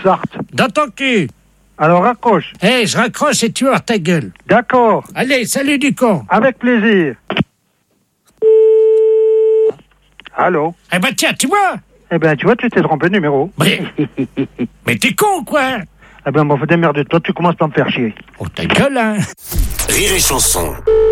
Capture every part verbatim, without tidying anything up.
Sarthe. Dans ton cul. Alors raccroche. Hé, hey, je raccroche et tu as ta gueule. D'accord. Allez, salut du con. Avec plaisir. Allô? Eh ben tiens, tu vois? Eh ben tu vois, tu t'es trompé de numéro. Mais, mais t'es con, quoi? Eh ben bon, faut démerder. Toi, tu commences par me faire chier. Oh, ta gueule, hein. Rire et chanson.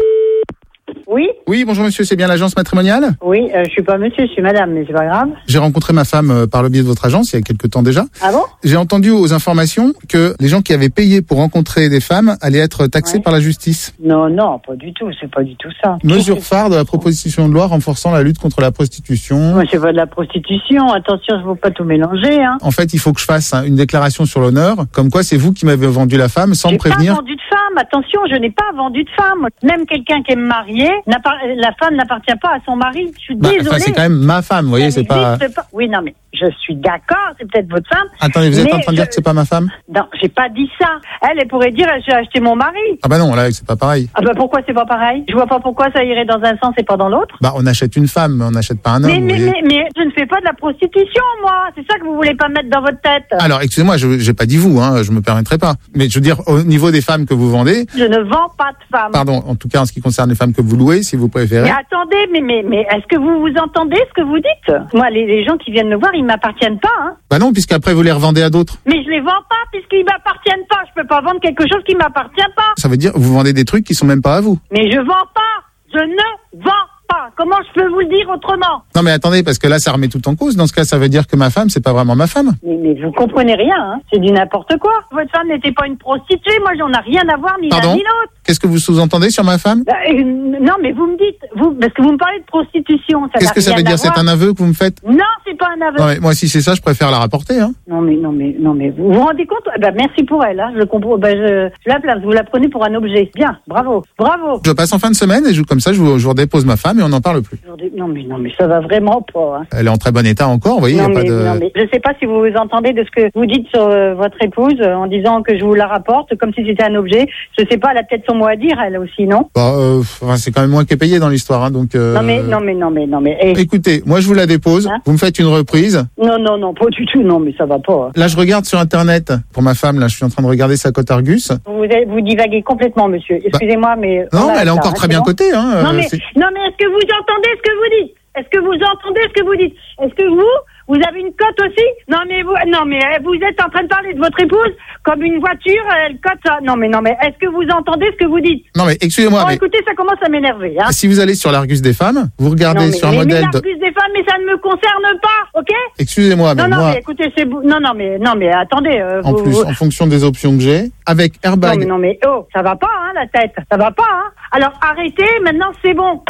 Oui. Oui, bonjour monsieur, c'est bien l'agence matrimoniale? Oui, euh, je suis pas monsieur, je suis madame, mais c'est pas grave. J'ai rencontré ma femme euh, par le biais de votre agence il y a quelques temps déjà. Ah bon? J'ai entendu aux informations que les gens qui avaient payé pour rencontrer des femmes allaient être taxés Ouais. par la justice. Non, non, pas du tout, c'est pas du tout ça. Mesure phare de la proposition de loi renforçant la lutte contre la prostitution. Moi, c'est pas de la prostitution, attention, je veux pas tout mélanger, hein. En fait, il faut que je fasse hein, une déclaration sur l'honneur, comme quoi c'est vous qui m'avez vendu la femme sans J'ai me prévenir. pas vendu de femme, attention, je n'ai pas vendu de femme. Même quelqu'un qui est marié, la femme n'appartient pas à son mari. Je suis Bah, désolée. enfin, c'est quand même ma femme, vous voyez, Ça c'est pas... n'existe pas. Oui, non, mais je suis d'accord, c'est peut-être votre femme. Attendez, vous êtes mais en train de je- dire que c'est pas ma femme? Non, j'ai pas dit ça. Elle, elle pourrait dire, j'ai acheté mon mari. Ah bah non, là, c'est pas pareil. Ah bah pourquoi c'est pas pareil? Je vois pas pourquoi ça irait dans un sens et pas dans l'autre. Bah, on achète une femme, mais on n'achète pas un homme, Mais, vous mais, voyez. mais, mais je ne fais pas de la prostitution, moi. C'est ça que vous voulez pas mettre dans votre tête. Alors, excusez-moi, je j'ai pas dit vous, hein, je me permettrai pas. Mais je veux dire, au niveau des femmes que vous vendez, Je ne vends pas de femmes. pardon, en tout cas en ce qui concerne les femmes que vous louez, si vous préférez. Mais attendez, mais, mais, mais est-ce que vous vous entendez ce que vous dites? Moi, les, les gens qui viennent me voir, ils m'appartiennent pas, hein. Bah non, puisqu'après vous les revendez à d'autres. Mais je les vends pas puisqu'ils m'appartiennent pas. Je peux pas vendre quelque chose qui m'appartient pas. Ça veut dire vous vendez des trucs qui sont même pas à vous. Mais je vends pas. Je ne vends pas. Comment je peux vous le dire autrement? Non mais attendez, parce que là ça remet tout en cause. Dans ce cas, ça veut dire que ma femme, c'est pas vraiment ma femme. Mais, mais vous comprenez rien, hein. C'est du n'importe quoi. Votre femme n'était pas une prostituée. Moi, j'en ai rien à voir ni l'un Pardon? ni l'autre. Qu'est-ce que vous sous-entendez sur ma femme? Bah, euh, non, mais vous me dites, vous, parce que vous me parlez de prostitution. Ça Qu'est-ce n'a que ça rien veut à dire? C'est voir. un aveu que vous me faites? Non, c'est pas un aveu. Non mais moi si c'est ça, je préfère la rapporter, hein. Non mais non mais non mais vous vous rendez compte? Eh ben, merci pour elle, hein. Je comprends. Ben, je, je la place. Vous la prenez pour un objet. Bien, bravo, bravo. Je passe en fin de semaine et je, comme ça je vous, je vous redépose ma femme et on n'en parle plus. Non mais non mais ça va vraiment pas. Hein. Elle est en très bon état encore, vous voyez, Non y a mais, pas de... non mais je sais pas si vous vous entendez de ce que vous dites sur euh, votre épouse euh, en disant que je vous la rapporte comme si c'était un objet. Je sais pas, elle a peut-être son mot à dire elle aussi, non? Bah, euh, enfin, c'est quand même moi qui ai payé dans l'histoire, hein, donc... Euh... Non mais non mais non mais non mais. eh. Écoutez, moi je vous la dépose, Hein vous me faites une reprise. Non non non pas du tout. Non mais ça va pas. Hein. Là je regarde sur internet, pour ma femme, là je suis en train de regarder sa cote Argus. Vous êtes- vous divaguez complètement, monsieur. Excusez-moi mais. Non, on mais elle est arrête là, encore hein, très c'est bien bon cotée, hein. Non euh, mais, c'est- non mais est-ce que vous entendez ce que vous dites? Est-ce que vous entendez ce que vous dites? Est-ce que vous, vous avez une cote aussi? Non mais vous, non mais euh, vous êtes en train de parler de votre épouse comme une voiture, elle cote ça. Non mais non mais est-ce que vous entendez ce que vous dites? Non mais excusez-moi, Bon mais écoutez, ça commence à m'énerver, hein. si vous allez sur l'Argus des femmes, vous regardez Non mais, sur un mais, mais modèle de... l'Argus des femmes, mais ça ne me concerne pas, ok? Excusez-moi, mais Non non moi, mais écoutez, c'est vous- non non mais non mais attendez. Euh, en vous- plus, vous- en fonction des options que j'ai, avec non airbag... mais non mais oh, ça va pas, hein, la tête, ça va pas, hein. Alors arrêtez, maintenant c'est bon.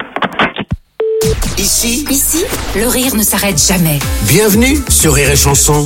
Ici, Ici, le rire ne s'arrête jamais. bienvenue sur Rire et Chanson.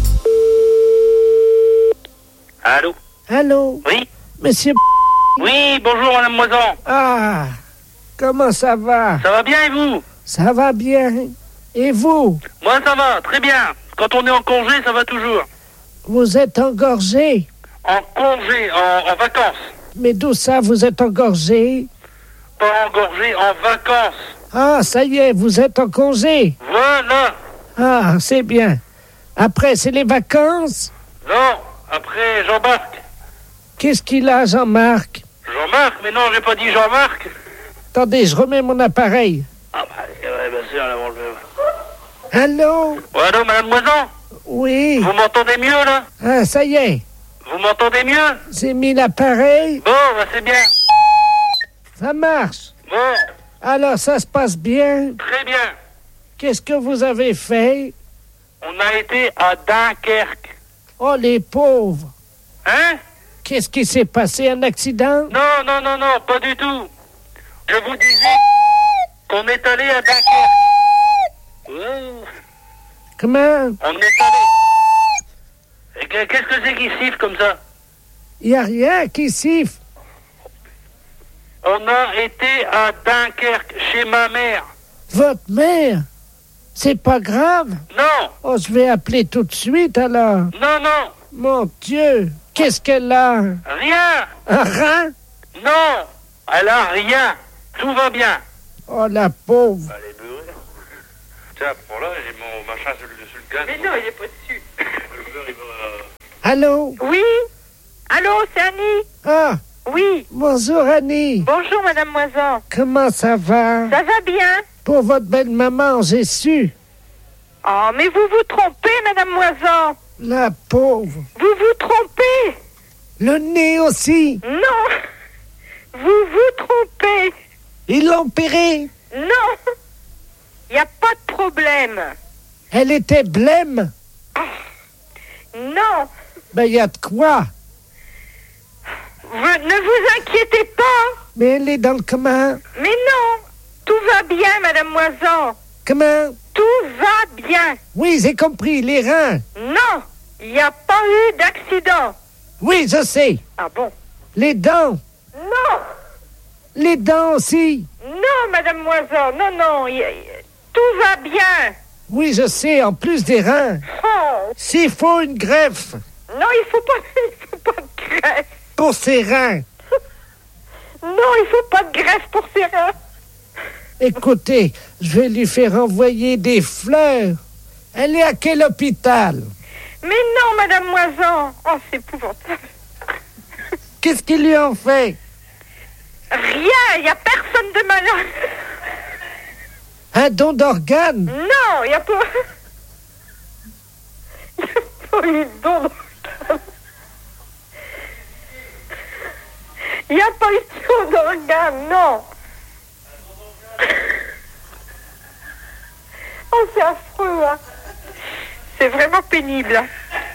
Allô? Allô? Oui? Monsieur... Oui, bonjour Madame Moisan. Ah, comment ça va? Ça va bien et vous? Ça va bien. Et vous? Moi ça va, très bien. Quand on est en congé, ça va toujours. Vous êtes engorgé? En congé, en, en vacances. Mais d'où ça, vous êtes engorgé? Pas engorgé, en vacances. Ah, ça y est, vous êtes en congé. Voilà. Ah, c'est bien. Après, c'est les vacances? Non, après Jean-Marc. Qu'est-ce qu'il a, Jean-Marc? Jean-Marc? Mais non, j'ai pas dit Jean-Marc. Attendez, je remets mon appareil. Ah bah, ouais, bien sûr, là, bon, je... Allô? Ouais, allô, Madame Moisan? Oui. Vous m'entendez mieux, là? Ah, ça y est. Vous m'entendez mieux? J'ai mis l'appareil. Bon, bah c'est bien. Ça marche. Bon, Alors, ça se passe bien. très bien. Qu'est-ce que vous avez fait? On a été à Dunkerque. Oh, les pauvres. Hein? Qu'est-ce qui s'est passé? Un accident? Non, non, non, non, pas du tout. Je vous disais qu'on est allé à Dunkerque. Oh, Comment? on est allé. Et que- qu'est-ce que c'est qui siffle comme ça? Il n'y a rien qui siffle. On a été à Dunkerque, chez ma mère. Votre mère? C'est pas grave? Non, Oh, je vais appeler tout de suite, alors. non, non, Mon Dieu, qu'est-ce qu'elle a? rien. Un rein? Non, elle a rien. Tout va bien. Oh, la pauvre. Allez, beurre. Tiens, pour là, j'ai mon machin sur le, sur le gaz. Mais non, il est pas dessus. Le beurre, il va... Allô? Oui. Allô, c'est Annie. Ah, Oui. bonjour Annie. Bonjour, Madame Moisan. Comment ça va? Ça va bien? Pour votre belle maman, j'ai su. Oh, mais vous vous trompez, Madame Moisan. La pauvre. Vous vous trompez. Le nez aussi. Non. Vous vous trompez. Ils l'ont opérée. Non. Il n'y a pas de problème. Elle était blême. Non. Ben, il y a de quoi. Vous, ne vous inquiétez pas. Mais elle est dans le comment? Mais non. Tout va bien, Madame Moisan. Comment? Tout va bien. Oui, j'ai compris, les reins. Non. Il n'y a pas eu d'accident. Oui, je sais. Ah bon? Les dents. Non. Les dents aussi. Non, Madame Moisan. Non, non. y- y- tout va bien. Oui, je sais, en plus des reins. Oh. S'il faut une greffe Non, il faut pas, il faut pas de greffe. pour ses reins. Non, il faut pas de greffe pour ses reins. Écoutez, je vais lui faire envoyer des fleurs. Elle est à quel hôpital? Mais non, Madame Moisan. Oh, c'est épouvantable. Qu'est-ce qu'ils lui ont fait? Rien, il n'y a personne de malade. Un don d'organes? Non, il n'y a pas... Il n'y a pas eu de don d'organes. Il n'y a pas eu de don d'organes, non. Oh, c'est affreux, hein. C'est vraiment pénible, hein.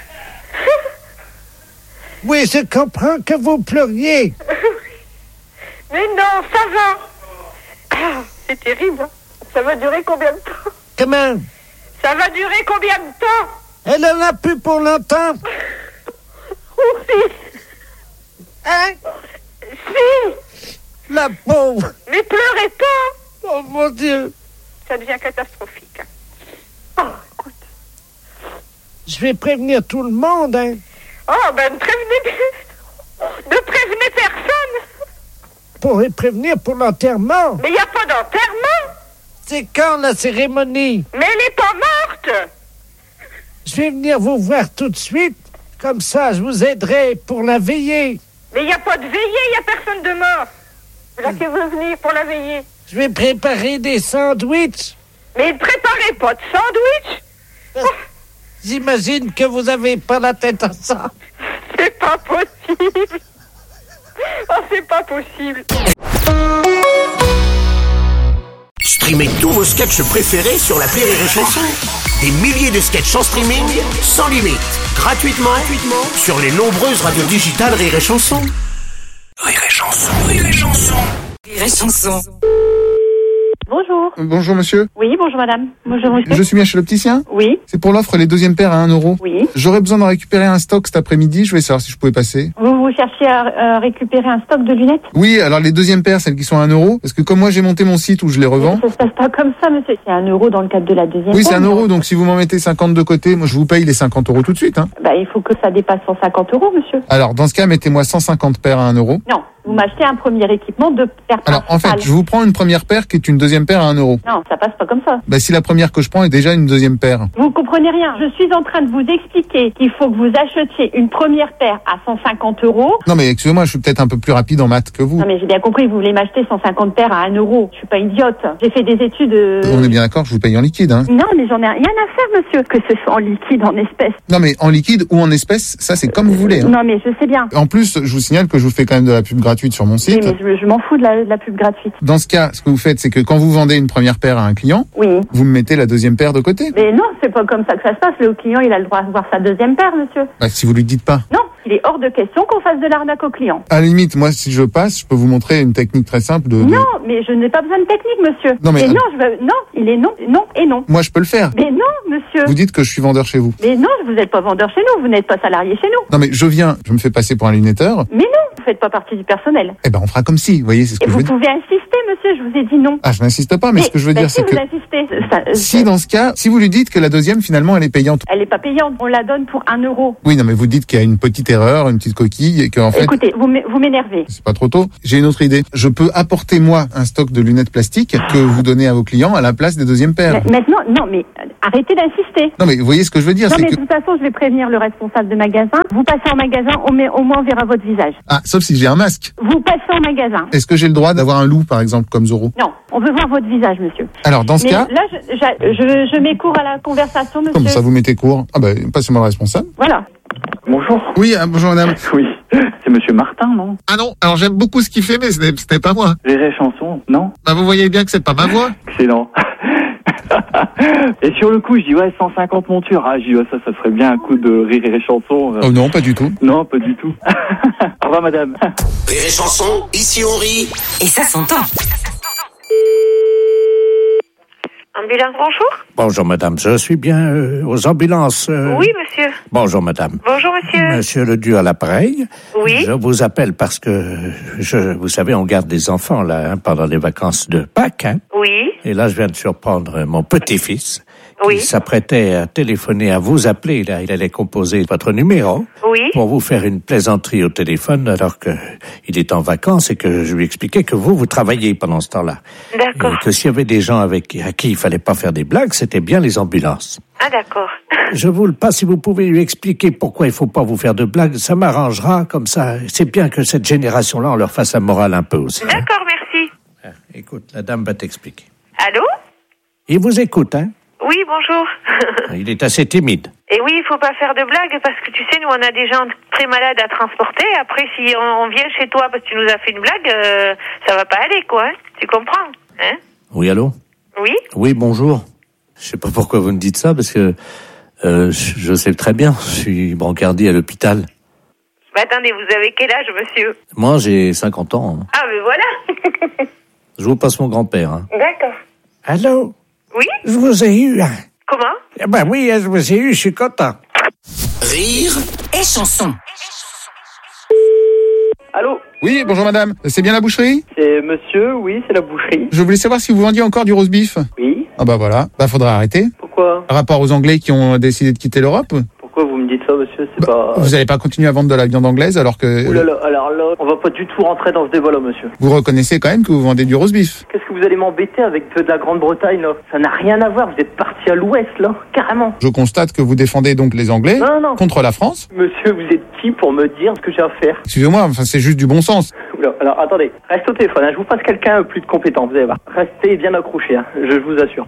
Oui, je comprends que vous pleuriez. Mais non, ça va. Ah, c'est terrible, hein. Ça va durer combien de temps? Comment? Ça va durer combien de temps? Elle en a plus pour longtemps. Oui. Hein? Si. La pauvre. Mais pleurez pas. Oh mon Dieu. Ça devient catastrophique. Hein. Oh, écoute. Je vais prévenir tout le monde, hein. Oh, ben ne prévenez... Ne prévenez personne. Pour les prévenir pour l'enterrement. Mais il n'y a pas d'enterrement. C'est quand la cérémonie? Mais elle n'est pas morte. Je vais venir vous voir tout de suite. Comme ça, je vous aiderai pour la veillée. Mais il n'y a pas de veillée, il n'y a personne de mort. Là que vous venez pour la veillée. Je vais préparer des sandwichs. Mais ne préparez pas de sandwich. Oh, J'imagine que vous avez pas la tête à ça. c'est pas possible. Oh, c'est pas possible. Streamez tous vos sketchs préférés sur l'appli Rire et Chanson. Des milliers de sketchs en streaming, sans limite, gratuitement, gratuitement sur les nombreuses radios digitales Rire et Chanson. Rire et Chanson, Rire et Chanson. Rire et Chanson. Bonjour. Bonjour monsieur. Oui, bonjour madame. Bonjour monsieur. Je suis bien chez l'opticien. Oui. C'est pour l'offre les deuxièmes paires à un euro. Oui. J'aurais besoin d'en récupérer un stock cet après-midi. Je voulais savoir si je pouvais passer. Vous, vous cherchez à euh, récupérer un stock de lunettes? Oui, alors les deuxièmes paires, celles qui sont à un euro. Parce que comme moi j'ai monté mon site où je les revends. Ça se passe pas comme ça, monsieur. C'est un euro dans le cadre de la deuxième Oui, c'est paire, un euro. mais- Donc si vous m'en mettez cinquante de côté, moi je vous paye les cinquante euros tout de suite. Hein. Bah, il faut que ça dépasse cent cinquante euros, monsieur. Alors dans ce cas, mettez-moi cent cinquante paires à un euro. Non. Vous m'achetez un premier équipement de paire Alors en fait, principale. je vous prends une première paire qui est une deuxième paire à un euro. Non, ça passe pas comme ça. Bah si la première que je prends est déjà une deuxième paire. Vous comprenez rien. Je suis en train de vous expliquer qu'il faut que vous achetiez une première paire à cent cinquante euros. Non mais excusez-moi, je suis peut-être un peu plus rapide en maths que vous. Non, mais j'ai bien compris, vous voulez m'acheter cent cinquante paires à un euro. Je suis pas idiote. J'ai fait des études... euh, On est bien d'accord, je vous paye en liquide. Hein. Non, mais j'en ai rien à faire, monsieur. Que ce soit en liquide, en espèces. Non mais en liquide ou en espèces, ça c'est comme vous voulez. Hein. Non, mais je sais bien. En plus, je vous signale que je vous fais quand même de la pub gratuite sur mon Oui, site. mais je, je m'en fous de la, de la pub gratuite. Dans ce cas, ce que vous faites, c'est que quand vous vendez une première paire à un client, Oui. vous me mettez la deuxième paire de côté. Mais non, c'est pas comme ça que ça se passe. Le client, il a le droit de voir sa deuxième paire, monsieur. Bah, si vous lui dites pas. Non, il est hors de question qu'on fasse de l'arnaque au client. À la limite, moi, si je passe, je peux vous montrer une technique très simple de... de- Non, mais je n'ai pas besoin de technique, monsieur. Non, mais- Et non, je veux... non, il est non, non et non. Moi, je peux le faire. Mais non, monsieur. Vous dites que je suis vendeur chez vous. Mais non, vous n'êtes pas vendeur chez nous, vous n'êtes pas salarié chez nous. Non mais je viens, je me fais passer pour un lunetteur. Mais non, vous faites pas partie du personnel. Eh ben on fera comme si, vous voyez, c'est ce Et que je vous veux dire. pouvez insister, monsieur, je vous ai dit non. Ah, je n'insiste pas, mais ce que je veux bah, dire, si c'est vous que insistez, ça- si ça- dans ce cas, si vous lui dites que la deuxième, finalement, elle est payante. elle est pas payante, on la donne pour un euro. Oui, non, mais vous dites qu'il y a une petite erreur, une petite coquille, et qu'en fait, Écoutez, vous m'é- vous m'énervez. c'est pas trop tôt. J'ai une autre idée. Je peux apporter, moi, un stock de lunettes plastiques que vous donnez à vos clients à la place des deuxièmes paires. Ma- Maintenant, non, mais arrêtez d'insister. Non, mais vous voyez ce que je veux dire, Non, c'est mais que... de toute façon, je vais prévenir le responsable de magasin. Vous passez en magasin, au moins, au moins on verra votre visage. Ah, sauf si j'ai un masque. Vous passez en magasin. Est-ce que j'ai le droit d'avoir un loup, par exemple, comme Zorro? Non, on veut voir votre visage, monsieur. Alors, dans ce Mais cas... là, je, je, je, je mets court à la conversation, monsieur. Comment ça, vous mettez court? Ah ben, passez-moi le responsable. Voilà. Bonjour. Oui, ah, bonjour madame. Oui, c'est monsieur Martin, non? Ah non, alors j'aime beaucoup ce qu'il fait, mais ce n'est, ce n'est pas moi. Les vraies chansons, non? Bah vous voyez bien que c'est pas ma voix. Excellent. Et sur le coup, je dis ouais, cent cinquante montures. Ah, je dis ouais, ça, ça serait bien un coup de rire et chanson. Oh non, pas du tout. Non, pas du tout. Au revoir, madame. Rire et chanson, ici on rit. Et ça s'entend. Ambulance, bonjour. Bonjour madame, je suis bien euh, aux ambulances. euh. Oui, monsieur. Bonjour madame. Bonjour, monsieur. Monsieur Ledu à l'appareil. Oui. Je vous appelle parce que, je, vous savez, on garde des enfants là hein, pendant les vacances de Pâques. Hein. Oui. Et là, je viens de surprendre mon petit-fils. Oui. Il s'apprêtait à téléphoner, à vous appeler. Là, il allait composer votre numéro. Oui. Pour vous faire une plaisanterie au téléphone alors que il est en vacances et que je lui expliquais que vous, vous travaillez pendant ce temps-là. D'accord. Et que s'il y avait des gens avec à qui il fallait pas faire des blagues, c'était bien les ambulances. Ah, d'accord. Je vous le passe, si vous pouvez lui expliquer pourquoi il faut pas vous faire de blagues, ça m'arrangera comme ça. C'est bien que cette génération-là, on leur fasse la morale un peu aussi. D'accord, merci. Hein. Écoute, la dame va t'expliquer. Allô? Il vous écoute, hein? Oui, bonjour. Il est assez timide. Et oui, il faut pas faire de blagues parce que tu sais, nous, on a des gens très malades à transporter. Après, si on, on vient chez toi parce que tu nous as fait une blague, euh, ça va pas aller, quoi. Hein? Tu comprends? Hein? Oui, allô? Oui? Oui, bonjour. Je sais pas pourquoi vous me dites ça, parce que euh, je, je sais très bien, je suis brancardier à l'hôpital. Bah attendez, vous avez quel âge, monsieur? Moi, j'ai cinquante ans. Hein. Ah, mais voilà. Je vous passe mon grand-père. Hein. D'accord. Allô? Oui? Je vous ai eu. Hein. Comment? Eh ben oui, je vous ai eu, je suis content. Rire Et chanson. Allô? Oui, bonjour madame. C'est bien la boucherie? C'est monsieur, oui, c'est la boucherie. Je voulais savoir si vous vendiez encore du roast beef. Oui. Ah bah voilà, bah faudra arrêter. Pourquoi? Par rapport aux Anglais qui ont décidé de quitter l'Europe. Pourquoi vous me dites ça, monsieur? C'est Bah, pas... vous n'allez pas continuer à vendre de la viande anglaise alors que... Ouh là là, alors là, on va pas du tout rentrer dans ce débat-là, monsieur. Vous reconnaissez quand même que vous vendez du roast beef. Qu'est-ce que vous allez m'embêter avec de la Grande-Bretagne, là? Ça n'a rien à voir, vous êtes parti à l'ouest, là, carrément. Je constate que vous défendez donc les Anglais Non, non. contre la France. Monsieur, vous êtes qui pour me dire ce que j'ai à faire? Excusez-moi, enfin c'est juste du bon sens. Oula, alors attendez, reste au téléphone, hein, je vous passe quelqu'un plus de compétent, vous allez voir. Restez bien accrochés, hein, je vous assure.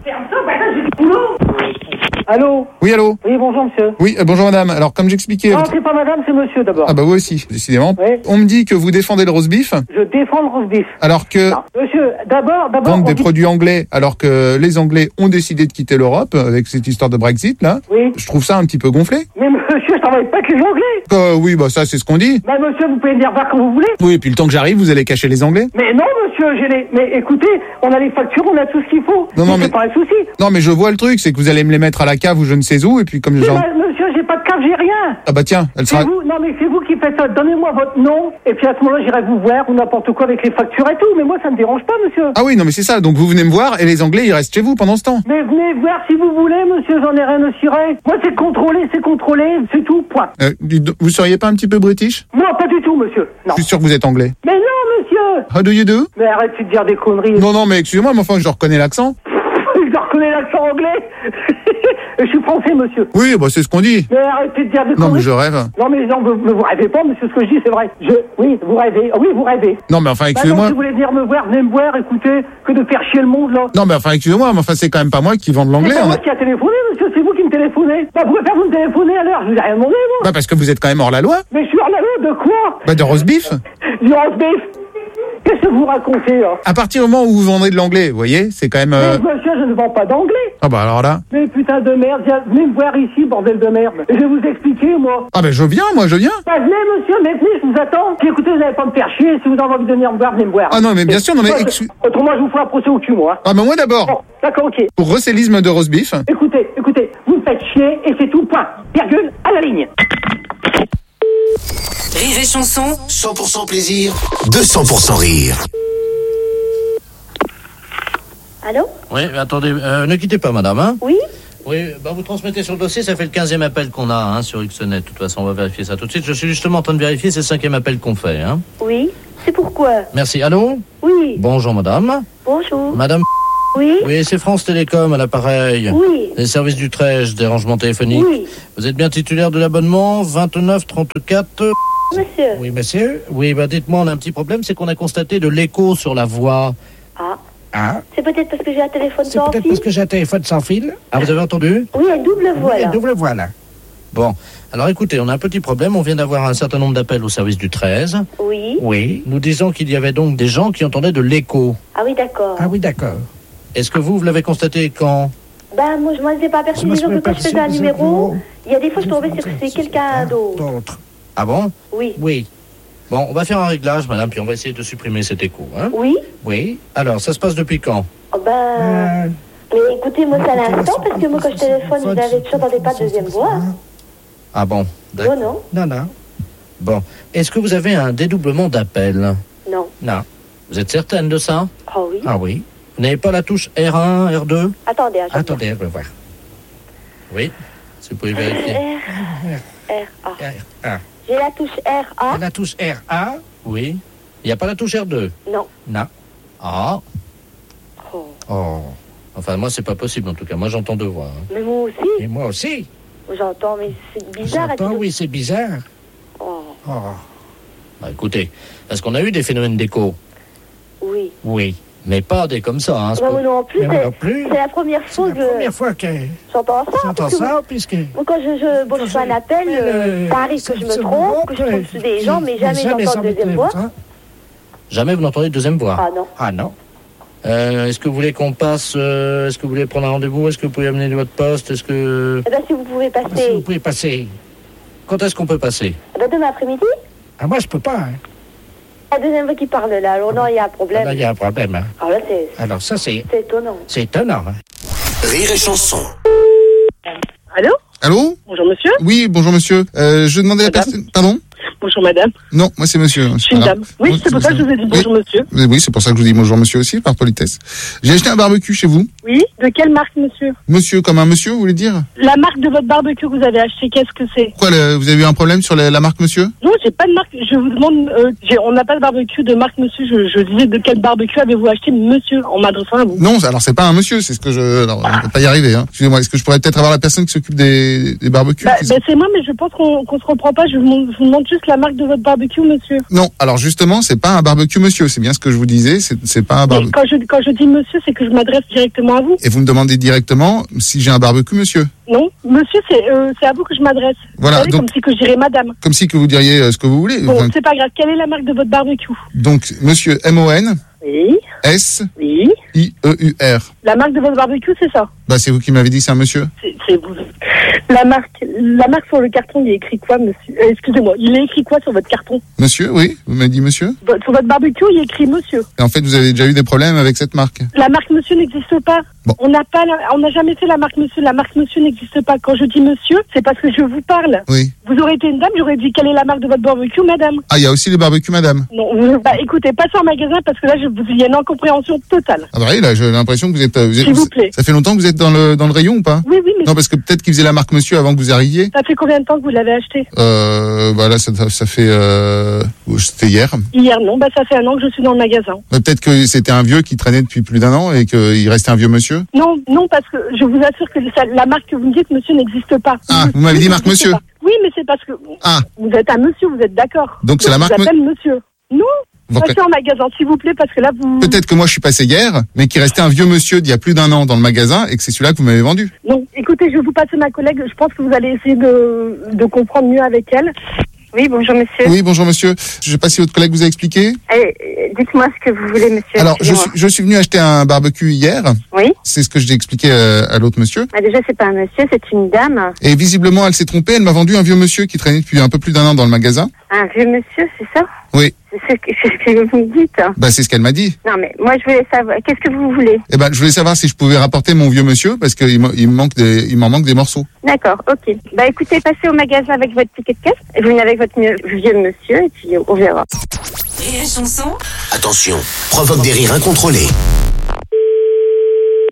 Allô? Oui, allô? Oui, bonjour monsieur. Oui, euh, bonjour madame. Alors comme j'expliquais... Non, c'est pas madame, c'est monsieur d'abord. Ah bah vous aussi, décidément. Oui. On me dit que vous défendez le roast beef Je défends le roast beef. alors que... Non, monsieur, d'abord, d'abord... vendre on des dit- produits anglais alors que les Anglais ont décidé de quitter l'Europe avec cette histoire de Brexit là. Oui. Je trouve ça un petit peu gonflé. Mais monsieur, je travaille pas avec les Anglais. Euh, oui, bah ça c'est ce qu'on dit. Bah monsieur, vous pouvez venir voir quand vous voulez. Oui, et puis le temps que j'arrive, vous allez cacher les Anglais. Mais non monsieur, j'ai les... Mais écoutez, on a les factures, on a tout ce qu'il faut. Non, non, C'est mais- pas un souci. Non mais je vois le truc, c'est que vous allez me les mettre à la cave ou je ne sais où et puis comme Mais genre... bah, monsieur, j'ai pas de cave, j'ai rien. Ah bah tiens, elle C'est sera... vous, non mais c'est vous qui faites ça. Donnez-moi votre nom et puis à ce moment-là j'irai vous voir ou n'importe quoi avec les factures et tout. Mais moi ça me dérange pas, monsieur. Ah oui, non mais c'est ça, donc vous venez me voir et les Anglais ils restent chez vous pendant ce temps. Mais venez voir si vous voulez, monsieur. J'en ai rien à cirer. Moi c'est contrôlé, c'est contrôlé, c'est tout. Point. Euh, dites donc, vous seriez pas un petit peu british? Non, pas du tout, monsieur. Non. Je suis sûr que vous êtes anglais. Mais non, monsieur. How do you do? Mais arrête de dire des conneries. Non, non, mais excusez-moi, mais enfin je reconnais l'accent. Je reconnais l'accent anglais. Je suis français, monsieur. Oui, bah c'est ce qu'on dit. Mais arrêtez de dire des Non conneries. mais je rêve. Non mais non, vous, vous rêvez pas, monsieur, ce que je dis c'est vrai. Je, oui, vous rêvez, oui, vous rêvez. Non mais enfin Bah non, excusez-moi. si vous voulez venir me voir, venez me voir, écoutez, que de faire chier le monde, là. Non mais enfin excusez-moi, mais enfin c'est quand même pas moi qui vends de l'anglais. C'est pas on moi a- qui a téléphoné, monsieur, c'est vous qui me téléphonez. Bah, vous pouvez faire vous me téléphoner à l'heure, je vous ai rien demandé, moi. Bah parce que vous êtes quand même hors la loi. Mais je suis hors la loi, de quoi? Bah de roast beef. Du roast beef. Qu'est-ce que vous racontez, là? À partir du moment où vous vendez de l'anglais, vous voyez, c'est quand même... euh, Mais monsieur, je ne vends pas d'anglais. Ah bah alors là... Mais putain de merde, viens- venez me voir ici, bordel de merde. Je vais vous expliquer, moi. Ah bah je viens, moi je viens. Bah, venez, monsieur, mais venez, je vous attends. Puis écoutez, vous n'allez pas me faire chier. Si vous avez envie de venir me voir, venez me voir. Ah non mais bien sûr, non mais... Moi, excu- Autrement, je vous ferai un procès au cul, moi. Ah bah moi d'abord, Bon, d'accord, ok. pour recélisme de roast beef... Écoutez, écoutez, vous me faites chier et c'est tout, point. Virgule, à la ligne. Rire et chanson. cent pour cent plaisir, deux cents pour cent rire. Allô? Oui, attendez, euh, ne quittez pas, madame, hein? Oui? Oui, bah vous transmettez sur le dossier, ça fait le quinzième appel qu'on a hein, sur Xnet. De toute façon, on va vérifier ça tout de suite. Je suis justement en train de vérifier, c'est le cinquième appel qu'on fait. Hein. Oui? C'est pourquoi? Merci. Allô? Oui. Bonjour, madame. Bonjour. Madame, Oui. Oui, c'est France Télécom à l'appareil. Oui. Les services du Trèche, des rangements téléphoniques. Oui. Vous êtes bien titulaire de l'abonnement vingt-neuf trente-quatre. Monsieur. Oui, monsieur. Oui, bah dites-moi, on a un petit problème, c'est qu'on a constaté de l'écho sur la voix. Ah. Ah. C'est peut-être parce que j'ai un téléphone C'est sans peut-être fil. parce que j'ai un téléphone sans fil. Ah, vous avez entendu? Oui, une double voix Oui, là. une double voix là. Bon, alors écoutez, on a un petit problème. On vient d'avoir un certain nombre d'appels au service du treize. Oui. Oui. Nous disons qu'il y avait donc des gens qui entendaient de l'écho. Ah oui, d'accord. Ah oui, d'accord. Est-ce que vous, vous l'avez constaté quand? Ben, moi, je m'en étais pas aperçu. Je m'en Disons suis que quand pas je faisais un aperçu, numéro, vous- il y a des fois, je tombais sur que c'est quelqu'un d'autre. D'autres. Ah bon? Oui. Oui. Bon, on va faire un réglage, madame, puis on va essayer de supprimer cet écho. Hein? Oui. Oui. Alors, ça se passe depuis quand? Oh, ben. Mais écoutez, moi, c'est à l'instant, parce que moi, quand je téléphone, je l'avais toujours dans des pas de deuxième voix. Ah bon? Non, non. Non, non. Bon. Est-ce que vous avez un dédoublement d'appel? Non. Non. Vous êtes certaine de ça? Ah oui. Ah oui. Vous n'avez pas la touche R un, R deux? Attendez, attendez. Attendez, je vais voir. Oui. Si vous pouvez vérifier. R, R, A. R, A. J'ai la touche R, A. La touche R A? Oui. Il n'y a pas la touche R deux? Non. Non. Ah. Oh. Oh. Enfin, moi, c'est pas possible, en tout cas. Moi, j'entends deux voix. hein. Mais moi aussi. Et moi aussi. J'entends, mais c'est bizarre. J'entends, à oui, c'est bizarre. Oh. Oh. Bah, écoutez, parce qu'on a eu des phénomènes d'écho. Oui. Oui. Mais pas des comme ça. Hein, Bah, moi non plus. Mais moi C'est non plus. c'est la première fois que La première fois que j'entends ça. j'entends parce que ça, puisque... moi, quand je, je, bon, je fais un appel, euh, ça arrive que je me trompe, que je tombe sur des gens, mais jamais j'entends de deuxième voix. Jamais vous n'entendez de deuxième voix? Ah non. Ah non. Euh, est-ce que vous voulez qu'on passe... euh, est-ce que vous voulez prendre un rendez-vous? Est-ce que vous pouvez amener votre poste? Est-ce que... Eh ben, si vous pouvez Si vous passer, pouvez passer. Quand est-ce qu'on peut passer? eh ben, demain après-midi, Ah, moi, je peux pas. Hein. la deuxième fois qui parle là, alors non, il y a un Ah, problème. là, il y a un problème. Hein. Ah là, c'est Alors, ça, c'est... c'est étonnant. C'est étonnant. Hein. Rire et chanson. Allô? Allô? Bonjour monsieur. Oui, bonjour monsieur. Euh, je demandais la Madame. personne... Pardon? Bonjour madame. Non, moi c'est monsieur. Je suis une dame. Oui, c'est pour ça que je vous ai dit bonjour monsieur. Oui, oui, c'est pour ça que je vous dis bonjour monsieur aussi, par politesse. J'ai acheté un barbecue chez vous. Oui, de quelle marque monsieur? Monsieur, comme un monsieur, vous voulez dire? La marque de votre barbecue que vous avez acheté, qu'est-ce que c'est? Pourquoi, le- vous avez eu un problème sur la, la marque monsieur? Non, j'ai pas de marque. Je vous demande, euh, j'ai- on n'a pas de barbecue de marque monsieur. Je, je disais de quel barbecue avez-vous acheté monsieur en m'adressant à vous? Non, alors c'est pas un monsieur, c'est ce que je... Alors, on peut pas y arriver, hein. Excusez-moi, est-ce que je pourrais peut-être avoir la personne qui s'occupe des, des barbecues? Bah, qui- bah, c'est moi, mais je pense qu'on qu'on se reprend pas. Je vous, demande- je vous demande juste la marque de votre barbecue monsieur. Non, alors justement, c'est pas un barbecue monsieur, c'est bien ce que je vous disais, c'est c'est pas un Et barbecue. quand je, quand je dis monsieur, c'est que je m'adresse directement à vous. Et vous me demandez directement si j'ai un barbecue monsieur. Non, monsieur, c'est euh, c'est à vous que je m'adresse. Voilà, Vous savez, donc- comme si que je dirais madame. Comme si que vous diriez euh, ce que vous voulez. Bon, Enfin, c'est pas grave. Quelle est la marque de votre barbecue? donc, monsieur M O N Oui, S oui. I E U R. La marque de votre barbecue, c'est ça? Bah, c'est vous qui m'avez dit c'est un monsieur. C'est c'est vous. La marque, la marque sur le carton, il est écrit quoi, monsieur? Euh, Excusez-moi, il est écrit quoi sur votre carton? Monsieur, oui, vous m'avez dit monsieur. Vo- Sur votre barbecue, il est écrit monsieur. Et en fait, vous avez déjà eu des problèmes avec cette marque. La marque monsieur n'existe pas. Bon. On n'a pas, la- on n'a jamais fait la marque monsieur. La marque monsieur n'existe pas. Quand je dis monsieur, c'est parce que je vous parle. Oui. Vous aurez été une dame, j'aurais dit quelle est la marque de votre barbecue, madame. Ah, il y a aussi les barbecues madame. Non, vous- bah écoutez, passez en magasin parce que là, je, vous, il y a une incompréhension totale. Ah bah oui, là, j'ai l'impression que vous êtes... euh, Vous êtes S'il vous plaît. Ça fait longtemps que vous êtes dans le, dans le rayon ou pas? Oui, oui, mais Non, parce que peut-être qu'ils faisaient la marque monsieur avant que vous arriviez. ça fait combien de temps que vous l'avez acheté? Euh, bah là, ça, ça fait... Euh, c'était hier. Hier, non, bah ça fait un an que je suis dans le magasin. Mais peut-être que c'était un vieux qui traînait depuis plus d'un an et qu'il restait un vieux monsieur. Non, non, parce que je vous assure que ça- la marque que vous me dites, monsieur, n'existe pas. Ah, vous m'avez dit marque n'existe monsieur. pas. Oui, mais c'est parce que Ah, vous êtes un monsieur, vous êtes d'accord. Donc c'est la marque Je vous appelle monsieur. Non, Vous passez en magasin, s'il vous plaît, parce que là, vous... peut-être que moi je suis passé hier, mais qu'il restait un vieux monsieur d'il y a plus d'un an dans le magasin et que c'est celui-là que vous m'avez vendu. Non, écoutez, je vais vous passer ma collègue. Je pense que vous allez essayer de, de comprendre mieux avec elle. Oui, bonjour monsieur. Oui, bonjour monsieur. Je sais pas si votre collègue vous a expliqué. Eh, dites-moi ce que vous voulez monsieur. Alors, je Excusez-moi. suis, je suis venu acheter un barbecue hier. Oui. C'est ce que j'ai expliqué euh, à l'autre monsieur. Ah, déjà, c'est pas un monsieur, c'est une dame. Et visiblement, elle s'est trompée. Elle m'a vendu un vieux monsieur qui traînait depuis un peu plus d'un an dans le magasin. Un vieux monsieur, c'est ça? Oui. C'est ce que, c'est ce que vous me dites. Bah, c'est ce qu'elle m'a dit. Non, mais moi, je voulais savoir. Qu'est-ce que vous voulez? Eh ben, je voulais savoir si je pouvais rapporter mon vieux monsieur parce qu'il me, il me manque des, il m'en manque des morceaux. D'accord, ok. Bah écoutez, passez au magasin avec votre ticket de caisse. Et vous venez avec votre mieux- vieux monsieur et puis on verra. Rire et chanson. Attention, provoque des rires incontrôlés. treize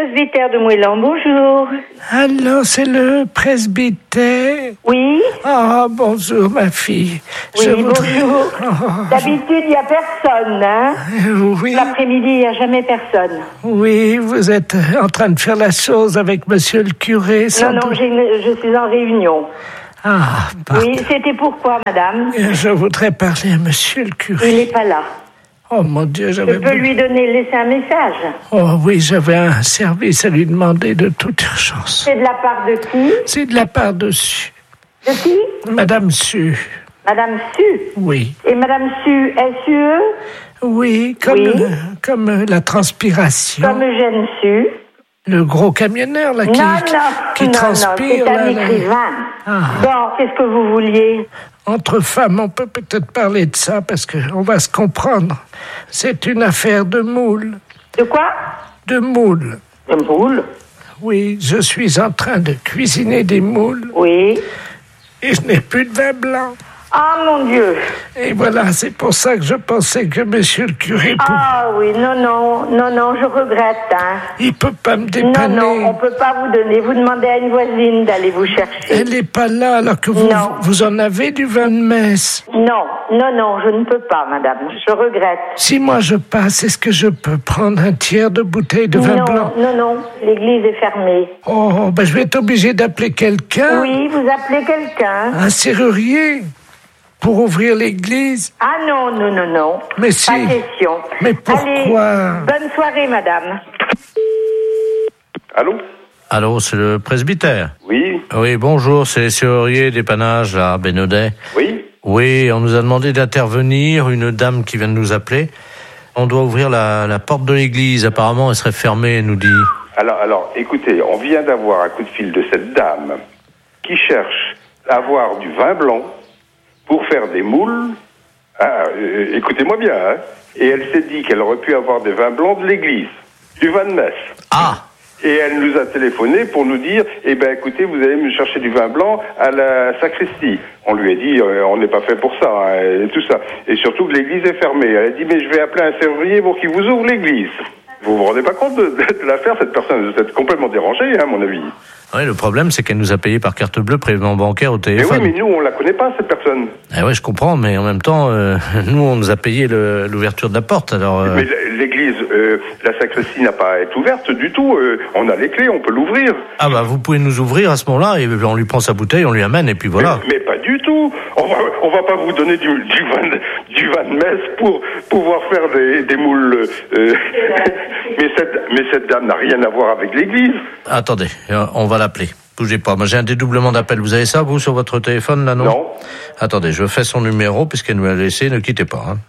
presbytère de Moëlan, bonjour. Allô, c'est le presbytère? Oui. Ah, bonjour, ma fille. Oui, Je voudrais- bonjour. Oh, D'habitude, il n'y a personne, hein. Euh, Oui. L'après-midi, il n'y a jamais personne. Oui, vous êtes en train de faire la chose avec monsieur le curé, sans Non, non, doute. j'ai une- je suis en réunion. Ah, pardon. Oui, c'était pourquoi, madame? Je voudrais parler à monsieur le curé. Il n'est pas là. Oh mon Dieu, Je j'avais... peux lui donner, laisser un message. Oh oui, j'avais un service à lui demander de toute urgence. C'est de la part de qui? C'est de la part de Su. De qui? Madame Su. Madame Su. Oui. Et Madame Su, S U E? Oui, comme, Oui. euh, comme euh, la transpiration. Comme Eugène Su. Le gros camionneur, là, Non, qui, non, qui non, non, transpire. c'est un là, là. écrivain. Ah. Bon, qu'est-ce que vous vouliez? Entre femmes, on peut peut-être parler de ça parce qu'on va se comprendre. C'est une affaire de moule. De quoi? De moule. De moule? Oui, je suis en train de cuisiner des moules. Oui. Et je n'ai plus de vin blanc. Ah, mon Dieu. Et voilà, c'est pour ça que je pensais que monsieur le curé... pou- Ah oui, non, non, non, non, je regrette, hein. Il peut pas me Non, dépanner. non, on peut pas vous donner. Vous demandez à une voisine d'aller vous chercher. Elle n'est pas là alors que vous, Non. vous en avez du vin de messe. Non, non, non, je ne peux pas, madame. Je regrette. Si moi je passe, est-ce que je peux prendre un tiers de bouteille de vin non, blanc? non, non, l'église est fermée. Oh, ben je vais être obligé d'appeler quelqu'un. Oui, vous appelez quelqu'un. Un serrurier pour ouvrir l'église. Ah non, non, non, non. Mais si. Pas question. Mais pourquoi? Allez, bonne soirée, madame. Allô? Allô, c'est le presbytère? Oui. Oui, bonjour, c'est les serruriers dépannage à Bénodet. Oui. Oui, on nous a demandé d'intervenir, une dame qui vient de nous appeler. On doit ouvrir la, la porte de l'église, apparemment elle serait fermée, elle nous dit. Alors, alors, écoutez, on vient d'avoir un coup de fil de cette dame qui cherche à avoir du vin blanc pour faire des moules. Ah, euh, écoutez-moi bien, hein. Et elle s'est dit qu'elle aurait pu avoir des vins blancs de l'église, du vin de messe. Ah! Et elle nous a téléphoné pour nous dire, eh ben écoutez, vous allez me chercher du vin blanc à la sacristie. On lui a dit, euh, on n'est pas fait pour ça, hein, et tout ça. Et surtout que l'église est fermée. Elle a dit, mais je vais appeler un serrurier pour qu'il vous ouvre l'église. Vous vous rendez pas compte de, de l'affaire, cette personne, vous êtes complètement dérangé, hein, à mon avis. Oui, le problème, c'est qu'elle nous a payé par carte bleue, prélèvement bancaire au Mais téléphone. oui, mais nous, on la connaît pas, cette personne. Eh ouais, je comprends, mais en même temps, euh, nous, on nous a payé le- l'ouverture de la porte, alors... euh, Mais l'église, euh, la sacristie n'a pas à être ouverte du tout. Euh, on a les clés, on peut l'ouvrir. Ah bah, vous pouvez nous ouvrir à ce moment-là, et on lui prend sa bouteille, on lui amène, et puis voilà. Mais, mais pas du tout. On va, on va pas vous donner du, du, vin, de, du vin de messe pour pouvoir faire des, des moules. Euh, mais, cette, mais cette dame n'a rien à voir avec l'église. Attendez, euh, on va l'appeler. Bougez pas, moi j'ai un dédoublement d'appel. Vous avez ça, vous, sur votre téléphone, là, non? Non. Attendez, je fais son numéro, puisqu'elle nous l'a laissé, ne quittez pas. Hein.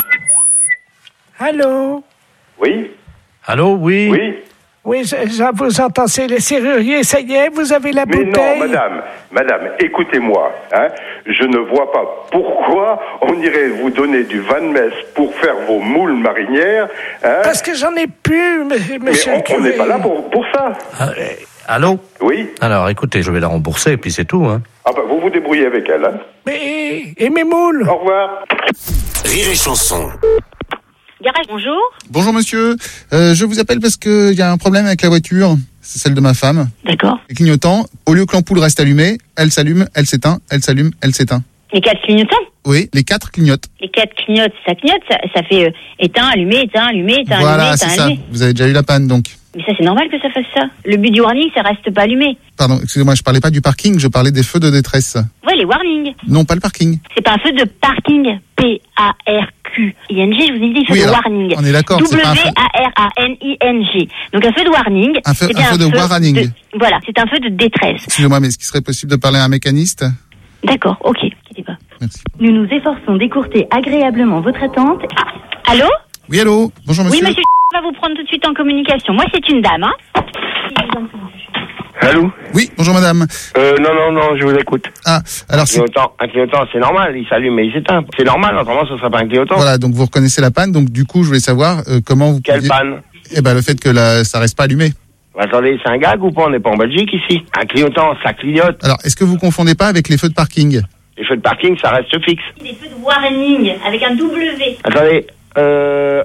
Allô? Oui. Allô, oui? Oui. Oui, je, je vous entends, c'est les serruriers, ça y est, vous avez la Mais bouteille? non, madame, madame, écoutez-moi, hein, je ne vois pas pourquoi on irait vous donner du vin de messe pour faire vos moules marinières. Hein. Parce que j'en ai plus, m- monsieur Mais le on- curé. on n'est pas là pour, pour ça. Ah, euh, allô? Oui. Alors, écoutez, je vais la rembourser, et puis c'est tout, hein. Ah bah, vous vous débrouillez avec elle, hein. Mais, et mes moules? Au revoir. Rire et chanson. Garage, bonjour. Bonjour monsieur, euh, je vous appelle parce qu'il y a un problème avec la voiture, c'est celle de ma femme. D'accord. Les clignotants, au lieu que l'ampoule reste allumée, elle s'allume, elle s'éteint, elle s'allume, elle s'éteint. Les quatre clignotants? Oui, les quatre clignotent. Les quatre clignotent, ça clignote, ça, ça fait euh, éteint, allumé, éteint, allumé, éteint, Voilà, allumé, c'est éteint, ça. allumé. Vous avez déjà eu la panne donc. Mais ça, c'est normal que ça fasse ça. Le but du warning, ça reste pas allumé. Pardon, excusez-moi, je parlais pas du parking, je parlais des feux de détresse. Ouais, les warnings. Non, pas le parking. C'est pas un feu de parking. P A R Q I N G, je vous ai dit feu Oui, de alors, warning. on est d'accord, c'est pas un W feu- A R A N I N G. Donc un feu de warning. Un feu- c'est bien un feu de warning. de- Voilà, c'est un feu de détresse. Excusez-moi, mais est-ce qu'il serait possible de parler à un mécaniste? D'accord, ok. Quittez pas. Merci. Nous nous efforçons d'écourter agréablement votre attente. Allô? Oui, allô? Bonjour monsieur. Oui, monsieur va vous prendre tout de suite en communication. Moi, c'est une dame, hein. Allô? Oui, bonjour madame. Euh, non, non, non, je vous écoute. Ah, alors un c'est... clignotant, un clignotant, c'est normal, il s'allume et il s'éteint. C'est normal, autrement, ce serait pas un clignotant. Voilà, donc vous reconnaissez la panne, donc du coup, je voulais savoir euh, comment vous Quelle pouviez- panne? Eh ben, le fait que la... ça reste pas allumé. Attendez, c'est un gag ou pas? On n'est pas en Belgique ici. Un clignotant, ça clignote. Alors, est-ce que vous confondez pas avec les feux de parking? Les feux de parking, ça reste fixe. Des feux de warning avec un W. Attendez, euh...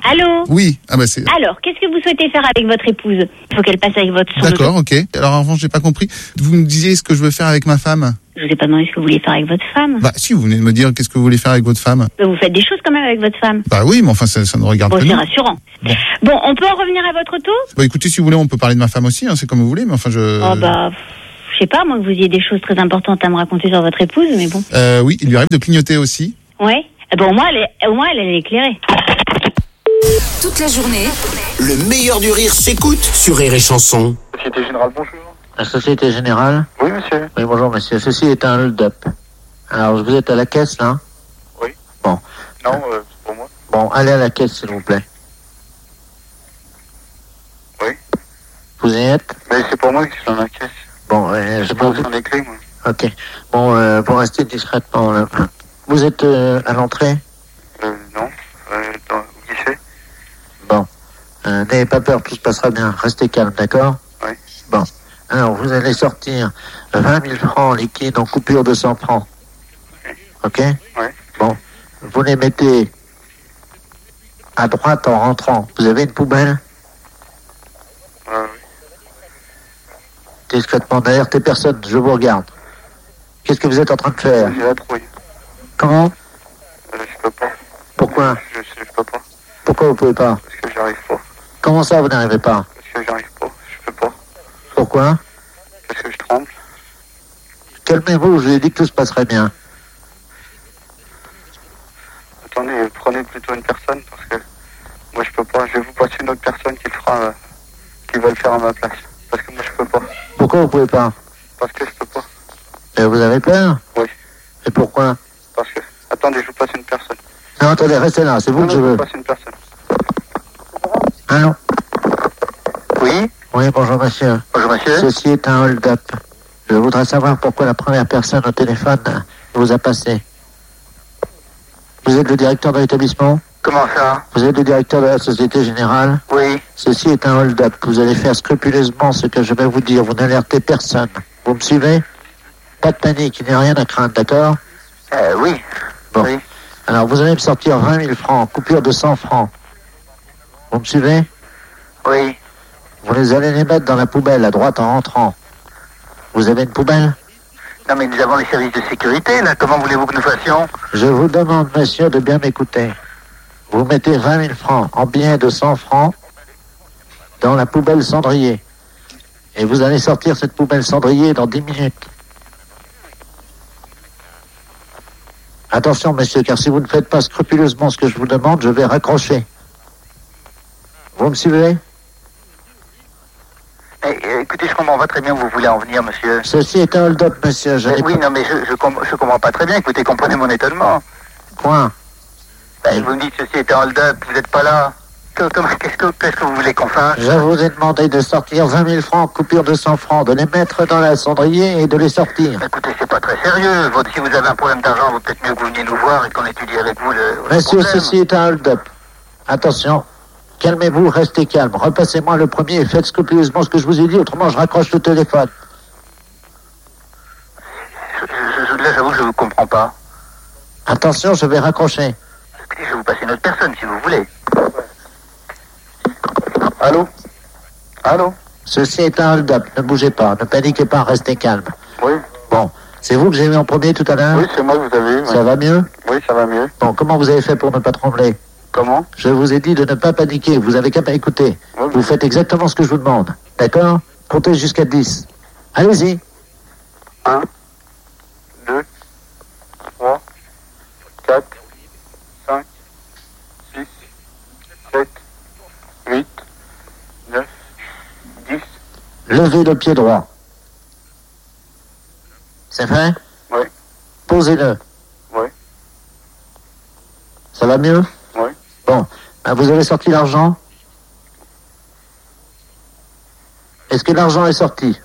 Allô? Oui. Ah bah c'est... Alors, qu'est-ce que vous souhaitez faire avec votre épouse? Il faut qu'elle passe avec votre... son D'accord, auto. ok. Alors en revanche, j'ai pas compris. Vous me disiez ce que je veux faire avec ma femme? Je vous ai pas demandé ce que vous vouliez faire avec votre femme. Bah si, vous venez de me dire qu'est-ce que vous voulez faire avec votre femme. Mais vous faites des choses quand même avec votre femme. Bah oui, mais enfin ça, ça ne regarde Bon, pas c'est nous. rassurant. Bon. Bon, on peut en revenir à votre auto? Bah écoutez, si vous voulez, on peut parler de ma femme aussi, hein, c'est comme vous voulez, mais enfin je... Oh bah, je sais pas, moi que vous ayez des choses très importantes à me raconter sur votre épouse, mais bon. Euh, oui, il lui arrive de clignoter aussi. Ouais. Eh ben, au moins, elle est, au moins, elle est éclairée. Toute la journée, Le meilleur du rire s'écoute sur Rire et Chanson. Société Générale, bonjour. La Société Générale? Oui, monsieur. Oui, bonjour, monsieur. Ceci est un hold-up. Alors, vous êtes à la caisse, là? Oui. Bon. Non, euh, c'est pour moi. Bon, allez à la caisse, s'il vous plaît. Oui. Vous y êtes? Mais c'est pour moi que je suis dans la caisse. Bon, euh, Je je peux peux vous les clés, moi. Ok. Bon, euh, pour rester discrètement, là. Vous êtes euh, à l'entrée? Euh, non. Euh, dans le guichet. Bon. Euh, n'ayez pas peur, tout se passera bien. Restez calme, d'accord? Oui. Bon. Alors, vous allez sortir vingt mille francs liquides en coupure de cent francs. Ok? Oui. Bon. Vous les mettez à droite en rentrant. Vous avez une poubelle? Euh, oui. Discrètement, derrière tes personnes, je vous regarde. Qu'est-ce que vous êtes en train de faire? J'ai la trouille. Comment? Euh, je peux pas. Pourquoi? Je, je, je peux pas. Pourquoi vous pouvez pas? Parce que j'arrive pas. Comment ça, vous n'arrivez pas? Parce que j'arrive pas. Je peux pas. Pourquoi? Parce que je tremble. Calmez-vous, je vous ai dit que tout se passerait bien. Attendez, prenez plutôt une personne parce que moi je peux pas. Je vais vous passer une autre personne qui le fera, euh, qui va le faire à ma place. Parce que moi je peux pas. Pourquoi vous pouvez pas? Parce que je peux pas. Et vous avez peur? Oui. Et pourquoi? Parce que. Attendez, je vous passe une personne. Non, attendez, restez là, c'est vous Non, que non, je je veux. vous passe une personne. Allô? Oui. Oui, bonjour monsieur. Bonjour monsieur. Ceci est un hold-up. Je voudrais savoir pourquoi la première personne au téléphone vous a passé. Vous êtes le directeur de l'établissement? Comment ça? Vous êtes le directeur de la Société Générale? Oui. Ceci est un hold-up. Vous allez faire scrupuleusement ce que je vais vous dire. Vous n'alertez personne. Vous me suivez? Pas de panique, il n'y a rien à craindre, d'accord? Euh, oui. Bon. Oui. Alors, vous allez me sortir vingt mille francs, coupure de cent francs. Vous me suivez? Oui. Vous les allez les mettre dans la poubelle, à droite en rentrant. Vous avez une poubelle? Non mais nous avons les services de sécurité là. Comment voulez-vous que nous fassions? Je vous demande, monsieur, de bien m'écouter. Vous mettez vingt mille francs en billets de cent francs dans la poubelle cendrier. Et vous allez sortir cette poubelle cendrier dans dix minutes. Attention, monsieur, car si vous ne faites pas scrupuleusement ce que je vous demande, je vais raccrocher. Vous me suivez? Eh, eh, écoutez, je comprends pas très bien où vous voulez en venir, monsieur. Ceci est un hold-up, monsieur. Je Eh, n'ai oui, pas... non mais je, je, com- je comprends pas très bien. Écoutez, comprenez mon étonnement. Point. Ben, vous me dites ceci est un hold-up, vous n'êtes pas là. Que- comment- Qu'est-ce que, qu'est-ce que vous voulez qu'on fasse? Je vous ai demandé de sortir vingt mille francs, coupure de cent francs, de les mettre dans la cendrier et de les sortir. Écoutez, c'est pas très sérieux. Votre- si vous avez un problème d'argent, vaut peut-être mieux que vous veniez nous voir et qu'on étudie avec vous le, le Monsieur, problème. ceci est un hold-up. Attention. Calmez-vous, restez calme. Repassez-moi le premier et faites scrupuleusement ce que je vous ai dit, autrement je raccroche le téléphone. Je- je- je- là, j'avoue que je vous comprends pas. Attention, je vais raccrocher. Écoutez, je vais vous passer une autre personne si vous voulez. Allô? Allô? Ceci est un hold-up. Ne bougez pas, ne paniquez pas, restez calme. Oui. Bon, c'est vous que j'ai vu en premier tout à l'heure? Oui, c'est moi que vous avez eu. Ça oui. va mieux? Oui, ça va mieux. Bon, comment vous avez fait pour ne pas trembler? Comment? Je vous ai dit de ne pas paniquer, vous avez qu'à m'écouter. Oui, Vous faites exactement ce que je vous demande. D'accord? Comptez jusqu'à dix. Allez-y. un, deux, trois, quatre, cinq, six, sept, huit, neuf, dix. Levez le pied droit. C'est fait? Oui. Posez-le. Oui. Ça va mieux? Oui. Bon. Ben, vous avez sorti l'argent? Est-ce que l'argent est sorti?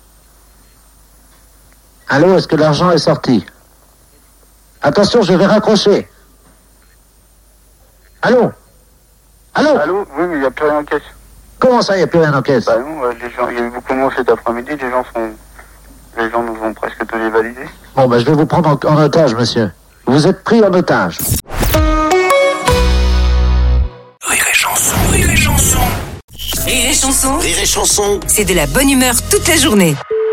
Allô, est-ce que l'argent est sorti? Attention, je vais raccrocher. Allô? Allô? Allô? Oui, mais il n'y a plus rien en caisse. Comment ça, il n'y a plus rien en caisse? Bah non, euh, les gens, il y a eu beaucoup de monde cet après-midi, les gens sont... Les gens nous ont presque tous les validés. Bon, ben, je vais vous prendre en, en otage, monsieur. Vous êtes pris en otage. Rire et Chanson, Rire et Chanson, c'est de la bonne humeur toute la journée.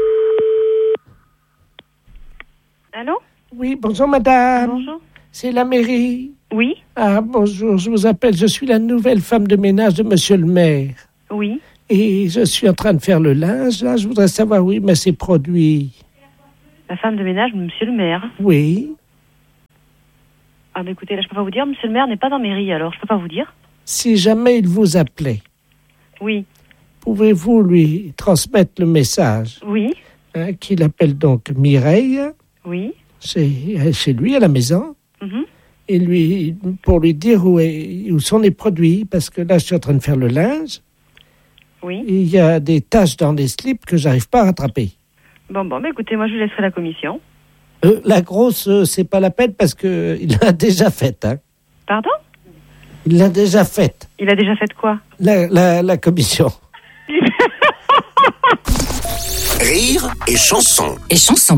Allô? Oui, bonjour madame. Bonjour. C'est la mairie. Oui. Ah, bonjour, je vous appelle, je suis la nouvelle femme de ménage de monsieur le maire. Oui. Et je suis en train de faire le linge, là, je voudrais savoir où il met ses produits. La femme de ménage de monsieur le maire. Oui. Ah bah écoutez, là je peux pas vous dire, monsieur le maire n'est pas dans mairie, alors je peux pas vous dire. Si jamais il vous appelait, Oui. pouvez-vous lui transmettre le message Oui. hein, qu'il appelle donc Mireille, Oui. c'est chez lui à la maison, Mhm. et lui, pour lui dire où, est, où sont les produits, parce que là je suis en train de faire le linge, Oui. et il y a des taches dans les slips que j'arrive pas à rattraper. Bon, bon, bah écoutez, moi je lui laisserai la commission. Euh, la grosse, euh, c'est pas la peine parce que il l'a déjà faite. Hein. Pardon? Il l'a déjà faite. Il a déjà fait quoi? La, la, la commission. Rire et Chanson. Et Chanson.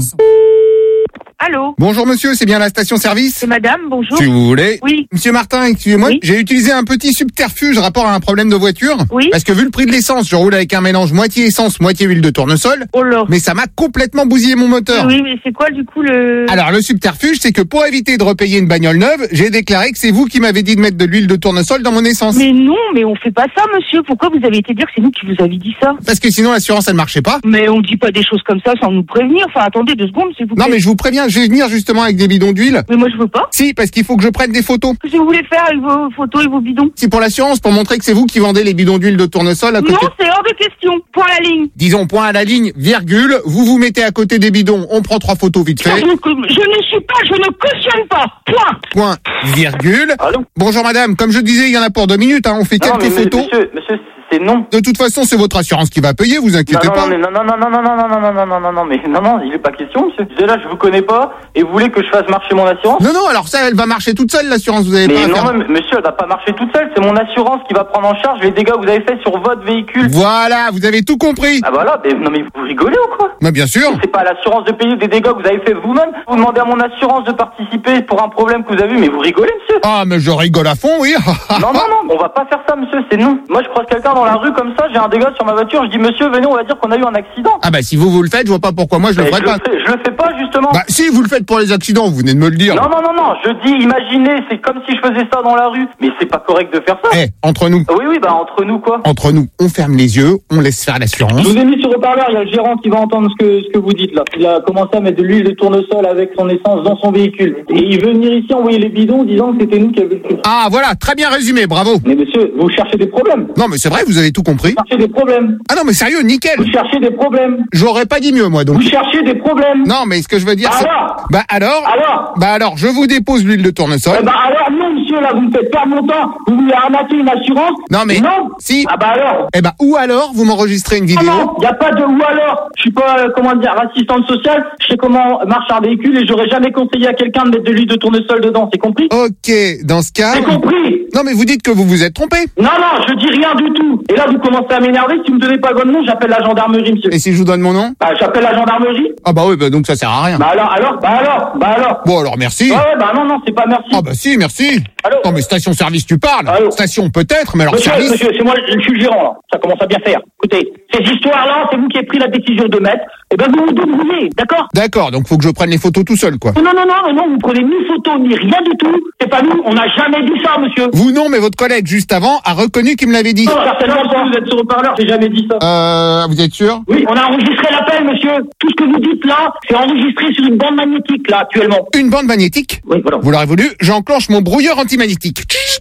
Allô? Bonjour monsieur, c'est bien la station-service? C'est madame, bonjour. Si vous voulez. Oui. Monsieur Martin, excusez-moi, Oui. j'ai utilisé un petit subterfuge rapport à un problème de voiture. Oui. Parce que vu le prix de l'essence, je roule avec un mélange moitié essence, moitié huile de tournesol. Oh là. Mais ça m'a complètement bousillé mon moteur. Oui, mais c'est quoi du coup le... Alors le subterfuge, c'est que pour éviter de repayer une bagnole neuve, j'ai déclaré que c'est vous qui m'avez dit de mettre de l'huile de tournesol dans mon essence. Mais non, mais on fait pas ça, monsieur. Pourquoi vous avez été dire que c'est nous qui vous avez dit ça? Parce que sinon l'assurance elle marchait pas. Mais on dit pas des choses comme ça sans nous prévenir. Enfin, attendez deux secondes, s'il vous plaît. Non mais je vous préviens, je vais venir justement avec des bidons d'huile. Mais moi je veux pas. Si, parce qu'il faut que je prenne des photos. Qu'est-ce que vous voulez faire avec vos photos et vos bidons? Si pour l'assurance, pour montrer que c'est vous qui vendez les bidons d'huile de tournesol à côté. Non, c'est hors de question. Point à la ligne. Disons point à la ligne, virgule, vous vous mettez à côté des bidons, on prend trois photos vite Je, fait. je ne suis pas, je ne cautionne pas. Point. Point, virgule. Allô? Bonjour madame, comme je disais, il y en a pour deux minutes, hein, on fait Non, quelques mais, photos. Monsieur, monsieur, c'est non. De toute façon, c'est votre assurance qui va payer, vous inquiétez non, pas. non, mais non, non, non, non, non, non, non, non, non, non, non, non, mais non, non, il est pas question, monsieur. Je dis là, je vous connais pas, et vous voulez que je fasse marcher mon assurance? Non, non, alors ça, elle va marcher toute seule, l'assurance, vous avez Mais pas à non, faire. mais, monsieur, elle va pas marcher toute seule, c'est mon assurance qui va prendre en charge les dégâts que vous avez faits sur votre véhicule. Voilà, vous avez tout compris. Ah voilà, mais non mais vous rigolez ou quoi? Mais bien sûr. C'est pas à l'assurance de payer des dégâts que vous avez fait vous-même. Vous demandez à mon assurance de participer pour un problème que vous avez eu, mais vous rigolez, monsieur? Ah, mais je rigole à fond, oui. Non, non, non, on va pas faire ça, monsieur, c'est non. Moi, je croise quelqu'un dans la rue comme ça, j'ai un dégât sur ma voiture, je dis, monsieur, venez, on va dire qu'on a eu un accident. Ah bah si vous vous le faites, je vois pas pourquoi moi je le Mais ferais je, pas. le fais, je le fais pas, justement. Bah si vous le faites pour les accidents, vous venez de me le dire. Non, non, non, non, je dis, imaginez, c'est comme si je faisais ça dans la rue. Mais c'est pas correct de faire ça. Eh, entre nous. Oui, oui, bah entre nous quoi. Entre nous, on ferme les yeux, on laisse faire l'assurance. Je vous ai mis sur haut-parleur, il y a le gérant qui va entendre ce que, ce que vous dites là. Il a commencé à mettre de l'huile de tournesol avec son essence dans son véhicule. Et il veut venir ici envoyer les bidons disant que c'était nous qui avions fait. Ah voilà, très bien résumé, bravo. Mais monsieur, vous cherchez des problèmes. Non mais c'est vrai, vous avez tout compris. Vous cherchez des problèmes. Ah non mais sérieux, nickel. Vous cherchez des problèmes. J'aurais pas dit mieux moi donc. Vous cherchez des problèmes. Non mais ce que je veux dire c'est... Alors Bah alors Alors Bah alors, je vous dépose l'huile de tournesol. Eh bah alors non monsieur, là vous me faites perdre mon temps. Vous voulez arnaquer une assurance? Non mais... Non. Si. Ah bah alors. Eh bah ou alors, vous m'enregistrez une vidéo. Non, non, y a pas de ou alors. Je suis pas, euh, comment dire, assistante sociale. Je sais comment marche un véhicule et j'aurais jamais conseillé à quelqu'un de mettre de l'huile de tournesol dedans, c'est compris? Ok, dans ce cas... C'est compris. Non mais vous dites que vous vous êtes trompé. Non, non, je dis rien du tout. Et là, vous commencez à m'énerver. Si vous me donnez pas votre nom, j'appelle la gendarmerie, monsieur. Et si je vous donne mon nom? Bah, j'appelle la gendarmerie. Ah bah oui, bah donc ça sert à rien. Bah alors, alors, bah alors, bah alors. Bon alors merci. Ouais, ouais, bah non, non, c'est pas merci. Ah bah si, merci. Allô? Non mais station-service tu parles. Allô? Station peut-être, mais alors Monsieur, service... monsieur, c'est moi, je suis le gérant, là. Ça commence à bien faire. Écoutez, ces histoires-là, c'est vous qui avez pris la décision de mettre. Eh ben, vous vous débrouillez, d'accord? D'accord, donc faut que je prenne les photos tout seul quoi. Non, non, non, non, non, vous prenez ni photo, ni rien du tout. C'est pas nous, on n'a jamais dit ça, monsieur. Vous non, mais votre collègue juste avant a reconnu qu'il me l'avait dit. Non, certainement pas, vous êtes sur haut-parleur, j'ai jamais dit ça. Euh, vous êtes sûr? Oui, on a enregistré l'appel, monsieur. Tout ce que vous dites là, c'est enregistré sur une bande magnétique, là, actuellement. Une bande magnétique? Oui, voilà. Vous l'aurez voulu, j'enclenche mon brouilleur antimagnétique.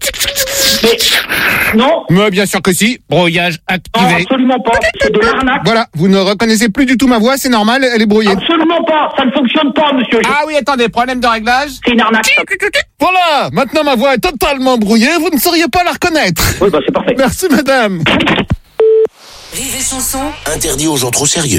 Mais, non. Mais bien sûr que si, brouillage Non, activé. absolument pas. C'est de l'arnaque. Voilà, vous ne reconnaissez plus du tout ma voix, c'est normal, elle est brouillée. Absolument pas. Ça ne fonctionne pas, monsieur. Ah oui, attendez, problème de réglage. C'est une arnaque. Voilà, maintenant ma voix est totalement brouillée, vous ne sauriez pas la reconnaître. Oui, bah c'est parfait. Merci madame. Rire et Chanson. Interdit aux gens trop sérieux.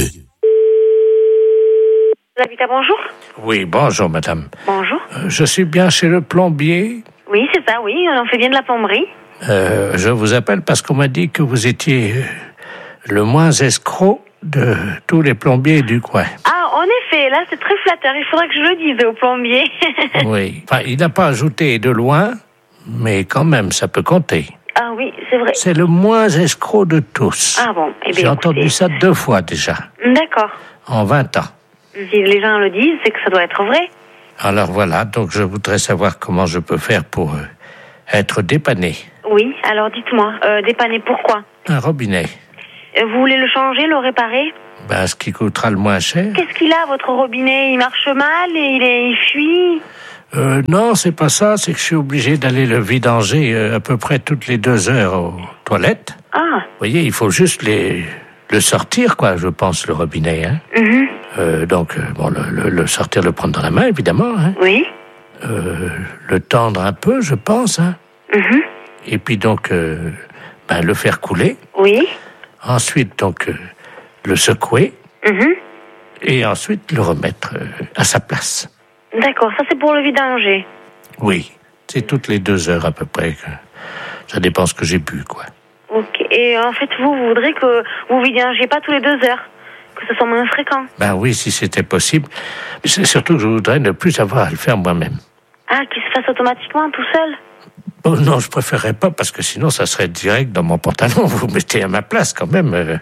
Habitat, bonjour. Oui, bonjour madame. Bonjour. Euh, je suis bien chez le plombier. Oui, c'est ça, oui, on fait bien de la plomberie. Euh, je vous appelle parce qu'on m'a dit que vous étiez euh, le moins escroc de tous les plombiers du coin. Ah, en effet, là, c'est très flatteur. Il faudrait que je le dise au plombier. Oui. Enfin, il n'a pas ajouté de loin, mais quand même, ça peut compter. Ah oui, c'est vrai. C'est le moins escroc de tous. Ah bon, eh bien, J'ai entendu écoutez. ça deux fois déjà, D'accord. en vingt ans. Si les gens le disent, c'est que ça doit être vrai. Alors voilà, donc je voudrais savoir comment je peux faire pour euh, être dépanné. Oui, alors dites-moi, euh, dépanner pourquoi? Un robinet, Euh, Vous voulez le changer, le réparer? ben, ce qui coûtera le moins cher. Qu'est-ce qu'il a, votre robinet? Il marche mal et il, est, il fuit? Euh, non, c'est pas ça, c'est que je suis obligé d'aller le vidanger euh, à peu près toutes les deux heures aux toilettes. Ah. Vous voyez, il faut juste les, le sortir, quoi, je pense, le robinet. Hein. Mhm. Euh, donc, euh, bon, le, le, le sortir, le prendre dans la main, évidemment. Hein. Oui. Euh, le tendre un peu, je pense. Hein. Mhm. Et puis donc, euh, ben, le faire couler. Oui. Ensuite, donc, euh, le secouer. Mhm. Et ensuite, le remettre euh, à sa place. D'accord, ça c'est pour le vidanger. Oui, c'est toutes les deux heures à peu près. Que ça dépend ce que j'ai bu, quoi. Ok. Et en fait, vous, vous voudrez que vous vidangez pas tous les deux heures, que ce soit moins fréquent. Ben oui, si c'était possible. Mais c'est surtout que je voudrais ne plus avoir à le faire moi-même. Ah, qu'il se fasse automatiquement tout seul. Oh non, je préférerais pas parce que sinon ça serait direct dans mon pantalon. Vous vous mettez à ma place quand même. Euh,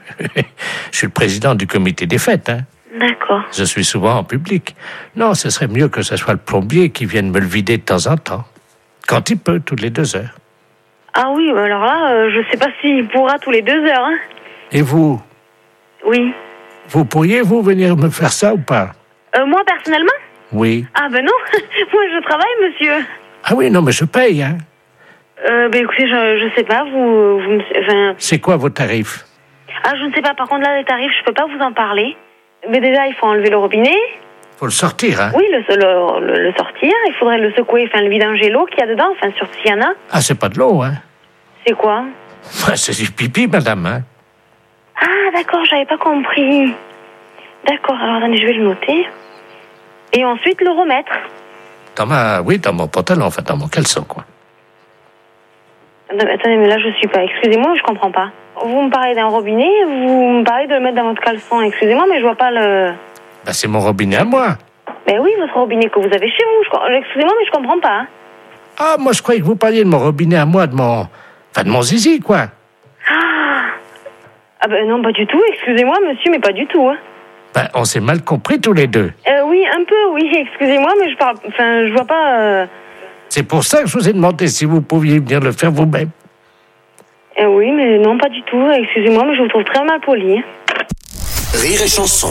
je suis le président du comité des fêtes, hein. D'accord. Je suis souvent en public. Non, ce serait mieux que ce soit le plombier qui vienne me le vider de temps en temps. Quand il peut, toutes les deux heures. Ah oui, mais alors là, euh, je sais pas s'il pourra tous les deux heures. Hein. Et vous, Oui. vous pourriez, vous, venir me faire ça ou pas? Euh, moi, personnellement? Oui. Ah ben non, moi je travaille, monsieur. Ah oui, non, mais je paye, hein. Euh, ben écoutez, je, je sais pas, vous... vous me- enfin... C'est quoi vos tarifs? Ah, je ne sais pas, par contre là, les tarifs, je peux pas vous en parler. Mais déjà, il faut enlever le robinet. Faut le sortir, hein. Oui, le, le, le, le sortir, il faudrait le secouer, enfin le vidanger l'eau qu'il y a dedans, enfin surtout s'il y en a. Ah, c'est pas de l'eau, hein. C'est quoi? Ah, c'est du pipi, madame, hein. Ah, d'accord, j'avais pas compris. D'accord, alors attendez, je vais le noter. Et ensuite le remettre. Dans ma... Oui, dans mon pantalon, enfin, dans mon caleçon, quoi. Attendez, mais là je suis pas. Excusez-moi, je comprends pas. Vous me parlez d'un robinet, vous me parlez de le mettre dans votre caleçon. Excusez-moi, mais je vois pas le... Ben, c'est mon robinet à moi. Ben oui, votre robinet que vous avez chez vous. Je... Excusez-moi, mais je comprends pas. Hein. Ah, moi, je croyais que vous parliez de mon robinet à moi, de mon... Enfin, de mon zizi, quoi. Ah, ah ben non, pas du tout. Excusez-moi, monsieur, mais pas du tout. Hein. Ben, on s'est mal compris tous les deux. Euh, oui, un peu, oui. Excusez-moi, mais je parle... Enfin, je vois pas... Euh... C'est pour ça que je vous ai demandé si vous pouviez venir le faire vous-même. Euh, oui, mais non, pas du tout. Excusez-moi, mais je vous trouve très mal poli. Rire et chanson.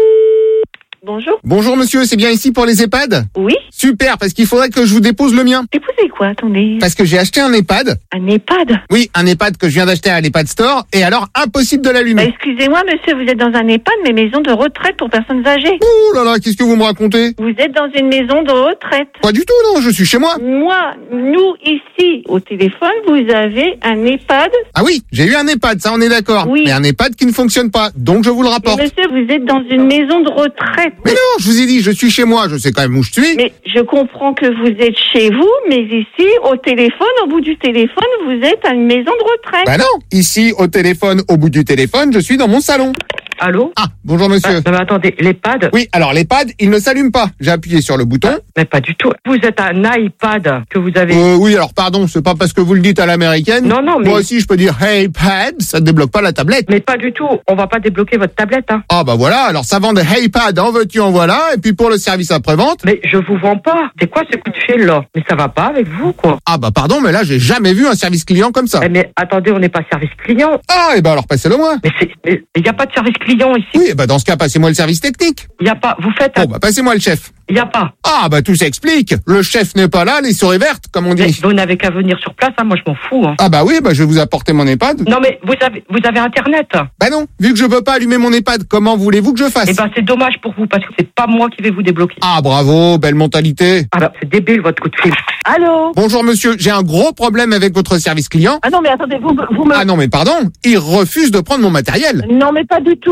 Bonjour. Bonjour monsieur, c'est bien ici pour les EHPAD? Oui. Super, parce qu'il faudrait que je vous dépose le mien. Déposez quoi, attendez? Parce que j'ai acheté un EHPAD. Un EHPAD? Oui, un EHPAD que je viens d'acheter à l'EHPAD Store, et alors impossible de Bah, l'allumer. excusez-moi, monsieur, vous êtes dans un EHPAD, mais maison de retraite pour personnes âgées. Ouh là là, qu'est-ce que vous me racontez? Vous êtes dans une maison de retraite. Pas du tout, non, je suis chez moi. Moi, nous, ici, au téléphone, vous avez un EHPAD. Ah oui, j'ai eu un EHPAD, ça on est d'accord. Oui. Mais un EHPAD qui ne fonctionne pas, donc je vous le Mais rapporte. monsieur, vous êtes dans une maison de retraite. Mais non, je vous ai dit, je suis chez moi, je sais quand même où je suis. Mais je comprends que vous êtes chez vous, mais ici, au téléphone, au bout du téléphone, vous êtes à une maison de retraite. Bah non, ici au téléphone, au bout du téléphone, je suis dans mon salon. Allô? Ah, bonjour monsieur. Ah, non, mais attendez, l'EHPAD? Oui, alors l'EHPAD, il ne s'allume pas. J'ai appuyé sur le bouton. Mais pas du tout. Vous êtes un iPad que vous avez... Euh, oui, alors pardon, c'est pas parce que vous le dites à l'américaine. Non, non, mais... Moi aussi, je peux dire Hey Pad, ça ne débloque pas la tablette. Mais pas du tout. On va pas débloquer votre tablette, hein. Ah bah voilà, alors ça vend des Hey Pad, en veux-tu, en voilà, et puis pour le service après-vente... Mais je vous vends pas. C'est quoi ce coup de fil, là? Mais ça va pas avec vous, quoi. Ah bah pardon, mais là, j'ai jamais vu un service client comme ça. Mais, mais attendez, on n'est pas service client. Ah, et bah alors passez-le moi. Mais c'est... Mais il y a pas de service client ici. Oui, bah dans ce cas, passez-moi le service technique. Il y a pas... Vous faites... Bon, bah passez-moi le chef. Il y a pas. Ah bah tout s'explique. Le chef n'est pas là, les souris vertes, comme on dit. Mais vous n'avez qu'à venir sur place, hein. Moi, je m'en fous, hein. Ah bah oui, bah je vais vous apporter mon EHPAD. Non, mais vous avez, vous avez Internet. Bah non, vu que je peux pas allumer mon EHPAD, comment voulez-vous que je fasse? Eh ben, c'est dommage pour vous, parce que c'est pas moi qui vais vous débloquer. Ah bravo, belle mentalité. Ah bah, c'est débile, votre coup de fil. Allô? Bonjour monsieur, j'ai un gros problème avec votre service client. Ah non, mais attendez, vous, vous me... Ah non mais pardon, il refuse de prendre mon matériel. Non, mais pas du tout.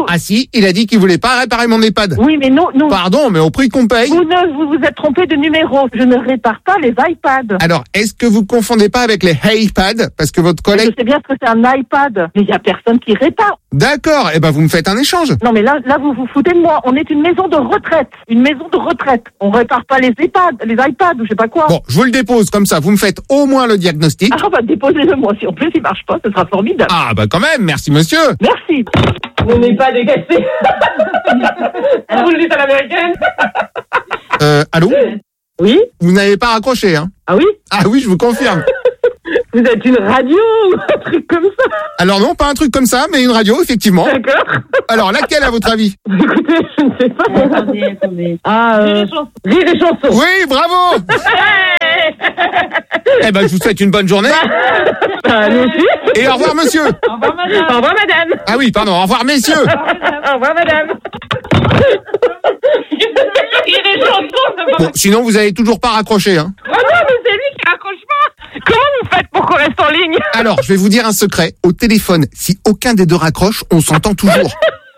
Ah si, il a dit qu'il voulait pas réparer mon EHPAD. Oui, mais non, non. Pardon, mais au prix qu'on paye. Vous ne vous, vous êtes trompé de numéro. Je ne répare pas les iPads. Alors, est-ce que vous confondez pas avec les iPads? Parce que votre collègue... Je sais bien ce que c'est un iPad, mais il y a personne qui répare. D'accord, eh ben vous me faites un échange. Non, mais là, là, vous vous foutez de moi. On est une maison de retraite. Une maison de retraite. On répare pas les iPads, les iPads ou je sais pas quoi. Bon, je vous le dépose comme ça, vous me faites au moins le diagnostic. Ah bah déposez-le moi. Si en plus il marche pas, ce sera formidable. Ah bah quand même, merci monsieur. Merci. On n'est pas dégagé. Vous le dites à l'américaine. Euh, allô? Oui? Vous n'avez pas raccroché, hein? Ah oui? Ah oui, je vous confirme. Vous êtes une radio ou un truc comme ça? Alors non, pas un truc comme ça, mais une radio, effectivement. D'accord. Alors, laquelle à votre avis? Écoutez, je ne sais pas. Attendez, attendez. Ah, euh... Rire et chanson. Oui, bravo. Eh ben, je vous souhaite une bonne journée. Bah, nous aussi. Et au revoir, monsieur. Au revoir, madame. Au revoir, madame. Ah oui, pardon, au revoir, messieurs. Au revoir, madame. Rire et chanson. Bon, sinon, vous avez toujours pas raccroché, hein? Oh non, mais c'est lui qui raccroche pas. Comment vous faites pour qu'on reste en ligne? Alors, je vais vous dire un secret. Au téléphone, si aucun des deux raccroche, on s'entend toujours.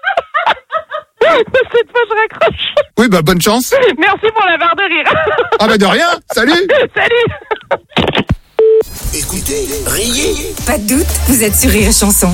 Cette fois, je raccroche. Oui, bah, bonne chance. Merci pour la barre de rire. Ah bah, de rien. Salut. Salut. Écoutez, riez. Pas de doute, vous êtes sur Rire et Chanson.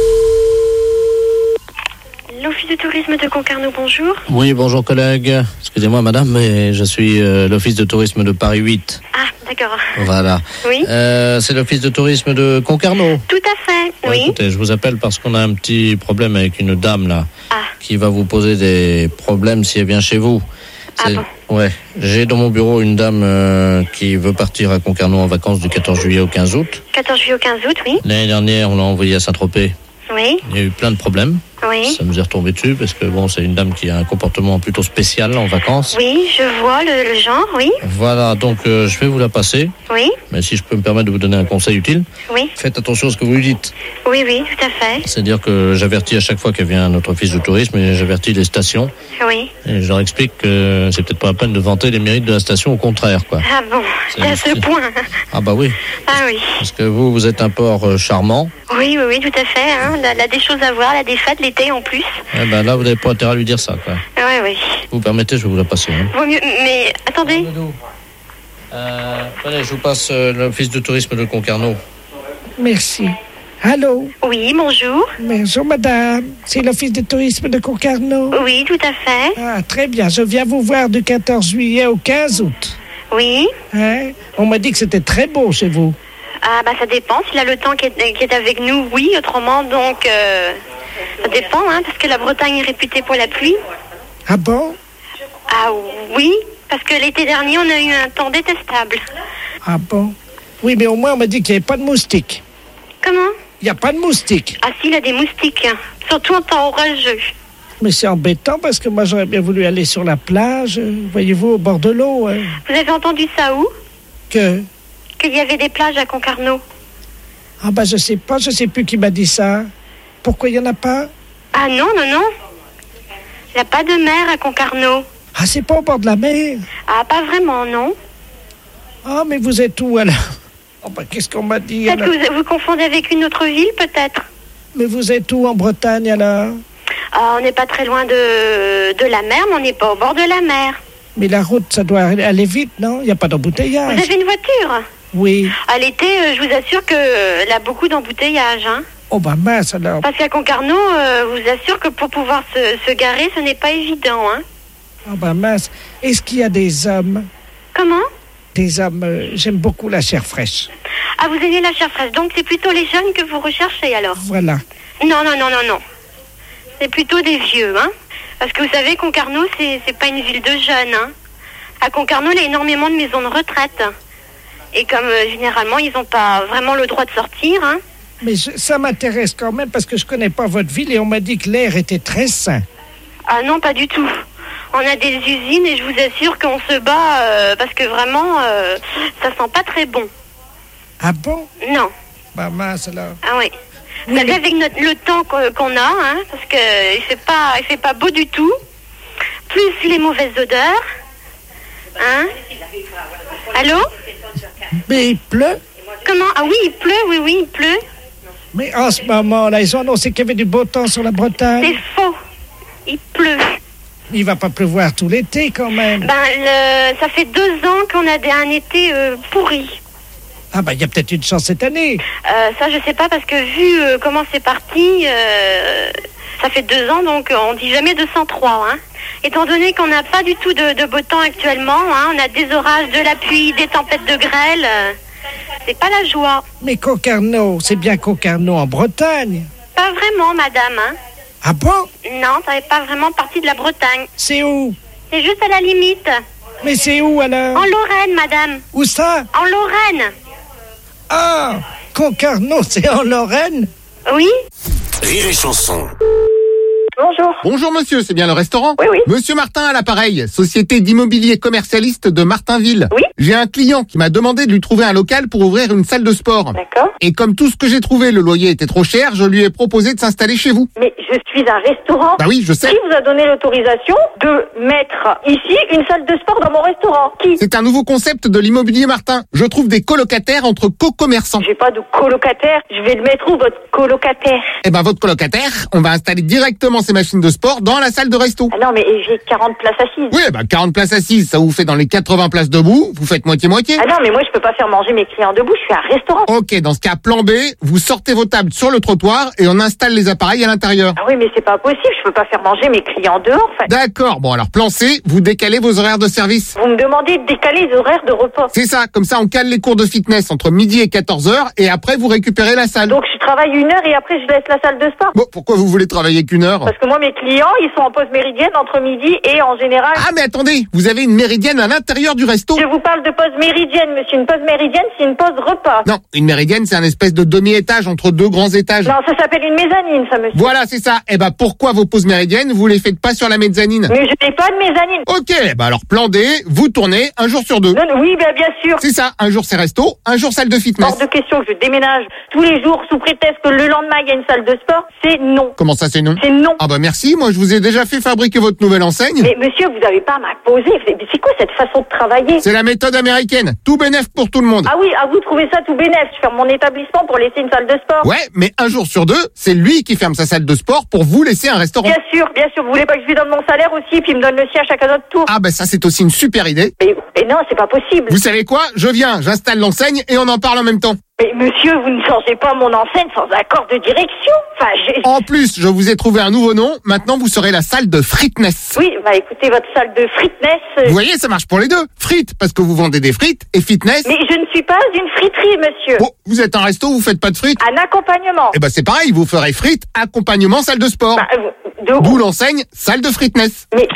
L'office de tourisme de Concarneau, bonjour. Oui, bonjour collègue. Excusez-moi madame, mais je suis euh, l'office de tourisme de Paris huit. Ah, d'accord. Voilà. Oui. Euh, c'est l'office de tourisme de Concarneau. Tout à fait, Ouais, oui. Écoutez, je vous appelle parce qu'on a un petit problème avec une dame là, Ah. qui va vous poser des problèmes si elle vient chez vous. Ah C'est- bon. Ouais, j'ai dans mon bureau une dame euh, qui veut partir à Concarneau en vacances du quatorze juillet au quinze août. quatorze juillet au quinze août, oui. L'année dernière, on l'a envoyée à Saint-Tropez. Oui, Il y a eu plein de problèmes. oui. Ça nous est retombé dessus parce que bon, c'est une dame qui a un comportement plutôt spécial en vacances. Oui, je vois le, le genre, oui. Voilà, donc euh, je vais vous la passer. Oui, Mais si je peux me permettre de vous donner un conseil utile, oui. faites attention à ce que vous lui dites. Oui, oui, tout à fait. C'est-à-dire que j'avertis à chaque fois qu'elle vient à notre office de tourisme et j'avertis les stations. Oui. Et je leur explique que c'est peut-être pas la peine de vanter les mérites de la station, au contraire, quoi. Ah bon, C'est c'est à ce difficile. point. Ah bah oui, Ah oui. parce que vous, vous êtes un port euh, charmant. Oui, oui, oui, tout à fait. Hein. Elle a- elle a des choses à voir, elle a des fêtes l'été en plus. Eh ben là, vous n'avez pas intérêt à lui dire ça, quoi. Oui, oui. Vous permettez, je vais vous la passer. Hein. Vaut mieux, mais attendez. Euh, attendez, je vous passe euh, l'office de tourisme de Concarneau. Merci. Allô? Oui, bonjour. Bonjour, madame. C'est l'office de tourisme de Concarneau? Oui, tout à fait. Ah, très bien. Je viens vous voir du quatorze juillet au quinze août. Oui. Hein? On m'a dit que c'était très beau chez vous. Ah bah ça dépend. S'il a le temps qui est, qui est avec nous, oui. Autrement, donc, euh, ça dépend, hein, parce que la Bretagne est réputée pour la pluie. Ah bon? Ah oui, parce que l'été dernier, on a eu un temps détestable. Ah bon? Oui, mais au moins, on m'a dit qu'il n'y avait pas de moustiques. Comment? Il n'y a pas de moustiques. Ah si, il a des moustiques, hein. Surtout en temps orageux. Mais c'est embêtant parce que moi, j'aurais bien voulu aller sur la plage, euh, voyez-vous, au bord de l'eau. hein. Vous avez entendu ça où? Que? Qu'il y avait des plages à Concarneau. Ah bah, je sais pas, je sais plus qui m'a dit ça. Pourquoi il n'y en a pas? Ah non, non, non. Il n'y a pas de mer à Concarneau. Ah, c'est pas au bord de la mer? Ah, pas vraiment, non. Ah, mais vous êtes où, alors? Oh bah, qu'est-ce qu'on m'a dit, Peut-être alors? que vous, vous confondez avec une autre ville, peut-être. Mais vous êtes où, en Bretagne, alors? Ah, on n'est pas très loin de, de la mer, mais on n'est pas au bord de la mer. Mais la route, ça doit aller vite, non? Il n'y a pas Vous d'embouteillage. avez une voiture? Oui. À l'été, euh, je vous assure qu'il a beaucoup d'embouteillages. Hein. Oh bah mince, alors. Parce qu'à Concarneau, euh, je vous assure que pour pouvoir se, se garer, ce n'est pas évident. Hein. Oh bah mince. Est-ce qu'il y a des hommes? Comment? Des hommes, euh, j'aime beaucoup la chair fraîche. Ah, vous aimez la chair fraîche. Donc, c'est plutôt les jeunes que vous recherchez, alors? Voilà. Non, non, non, non, non. C'est plutôt des vieux, hein. Parce que vous savez, Concarneau, c'est, c'est pas une ville de jeunes, hein. À Concarneau, il y a énormément de maisons de retraite. Et comme, euh, généralement, ils n'ont pas vraiment le droit de sortir, hein. Mais je- ça m'intéresse quand même parce que je connais pas votre ville et on m'a dit que l'air était très sain. Ah non, pas du tout. On a des usines et je vous assure qu'on se bat euh, parce que vraiment, euh, ça sent pas très bon. Ah bon? Non. Bah mince, alors. Ah oui. Vous savez, avec notre, le temps qu'on qu'on a, hein, parce que il fait pas, il fait pas beau du tout, plus les mauvaises odeurs, hein. Allô? Mais il pleut? Comment? Ah oui, il pleut, oui, oui, il pleut. Mais en ce moment, là, ils ont annoncé qu'il y avait du beau temps sur la Bretagne. C'est faux. Il pleut. Il va pas pleuvoir tout l'été, quand même. Ben, le... ça fait deux ans qu'on a des... un été euh, pourri. Ah bah, il y a peut-être une chance cette année. Euh, ça, je sais pas, parce que vu euh, comment c'est parti, euh, ça fait deux ans, donc on dit jamais deux cent trois, hein. Étant donné qu'on n'a pas du tout de, de beau temps actuellement, hein, on a des orages, de la pluie, des tempêtes de grêle, euh, c'est pas la joie. Mais Concarneau, c'est bien Concarneau en Bretagne. Pas vraiment, madame, hein. Ah bon? Non, ça n'est pas vraiment partie de la Bretagne. C'est où? C'est juste à la limite. Mais c'est où alors? En Lorraine, madame. Où ça? En Lorraine. Ah, Concarneau, c'est en Lorraine? Oui. Rire et chanson. Bonjour. Bonjour monsieur, c'est bien le restaurant? Oui, oui. Monsieur Martin à l'appareil, société d'immobilier commercialiste de Martinville. Oui. J'ai un client qui m'a demandé de lui trouver un local pour ouvrir une salle de sport. D'accord. Et comme tout ce que j'ai trouvé, le loyer était trop cher, je lui ai proposé de s'installer chez vous. Mais je suis un restaurant. Bah oui, je sais. Qui vous a donné l'autorisation de mettre ici une salle de sport dans mon restaurant? Qui? C'est un nouveau concept de l'immobilier Martin. Je trouve des colocataires entre co-commerçants. J'ai pas de colocataire. Je vais le mettre où, votre colocataire? Eh ben, votre colocataire, on va installer directement ces machines de sport dans la salle de resto. Ah non, mais j'ai quarante places assises. Oui, bah quarante places assises, ça vous fait dans les quatre-vingts places debout, vous faites moitié-moitié. Ah non, mais moi je peux pas faire manger mes clients debout, je suis un restaurant. Ok, dans ce cas, plan B, vous sortez vos tables sur le trottoir et on installe les appareils à l'intérieur. Ah oui, mais c'est pas possible, je peux pas faire manger mes clients dehors. Enfin... D'accord, bon alors plan C, vous décalez vos horaires de service. Vous me demandez de décaler les horaires de repas. C'est ça, comme ça on cale les cours de fitness entre midi et quatorze heures et après vous récupérez la salle. Donc je travaille une heure et après je laisse la salle de sport. Bon, pourquoi vous voulez travailler qu'une heure? Parce que moi mes clients, ils sont en pause méridienne entre midi et en général... Ah mais attendez, vous avez une méridienne à l'intérieur du resto? Je vous parle de pause méridienne, monsieur. Une pause méridienne, c'est une pause repas. Non, une méridienne, c'est un espèce de demi-étage entre deux grands étages. Non, ça s'appelle une mezzanine, ça, monsieur. Voilà, c'est ça. Eh ben, pourquoi vos pauses méridiennes, vous les faites pas sur la mezzanine? Mais je n'ai pas de mezzanine. Ok, bah alors plan D, vous tournez un jour sur deux. Non, oui, bien, bien sûr. C'est ça, un jour c'est resto, un jour salle de fitness. Hors de question que je déménage tous les jours sous prétexte que le lendemain il y a une salle de sport, c'est non. Comment ça, c'est non? C'est non. Ah bah merci, moi je vous ai déjà fait fabriquer votre nouvelle enseigne. Mais monsieur, vous n'avez pas à m'imposer. C'est quoi cette façon de travailler? C'est la méthode américaine, tout bénef pour tout le monde. Ah oui, à vous trouvez ça tout bénef. Je ferme mon établissement pour laisser une salle de sport. Ouais, mais un jour sur deux, c'est lui qui ferme sa salle de sport pour vous laisser un restaurant. Bien sûr, bien sûr. Vous voulez pas que je lui donne mon salaire aussi, puis il me donne le sien à chacun notre tour? Ah bah ça c'est aussi une super idée. Mais, mais non, c'est pas possible. Vous savez quoi? Je viens, j'installe l'enseigne et on en parle en même temps. Mais monsieur, vous ne changez pas mon enseigne sans accord de direction. Enfin, j'ai... En plus, je vous ai trouvé un nouveau nom. Maintenant, vous serez la salle de fitness. Oui, bah écoutez, votre salle de fitness... Euh... Vous voyez, ça marche pour les deux. Frites, parce que vous vendez des frites, et fitness... Mais je ne suis pas une friterie, monsieur. Bon, vous êtes un resto, vous faites pas de frites? Un accompagnement. Eh ben c'est pareil, vous ferez frites, accompagnement, salle de sport. Bah, de... D'où l'enseigne, salle de fitness. Mais...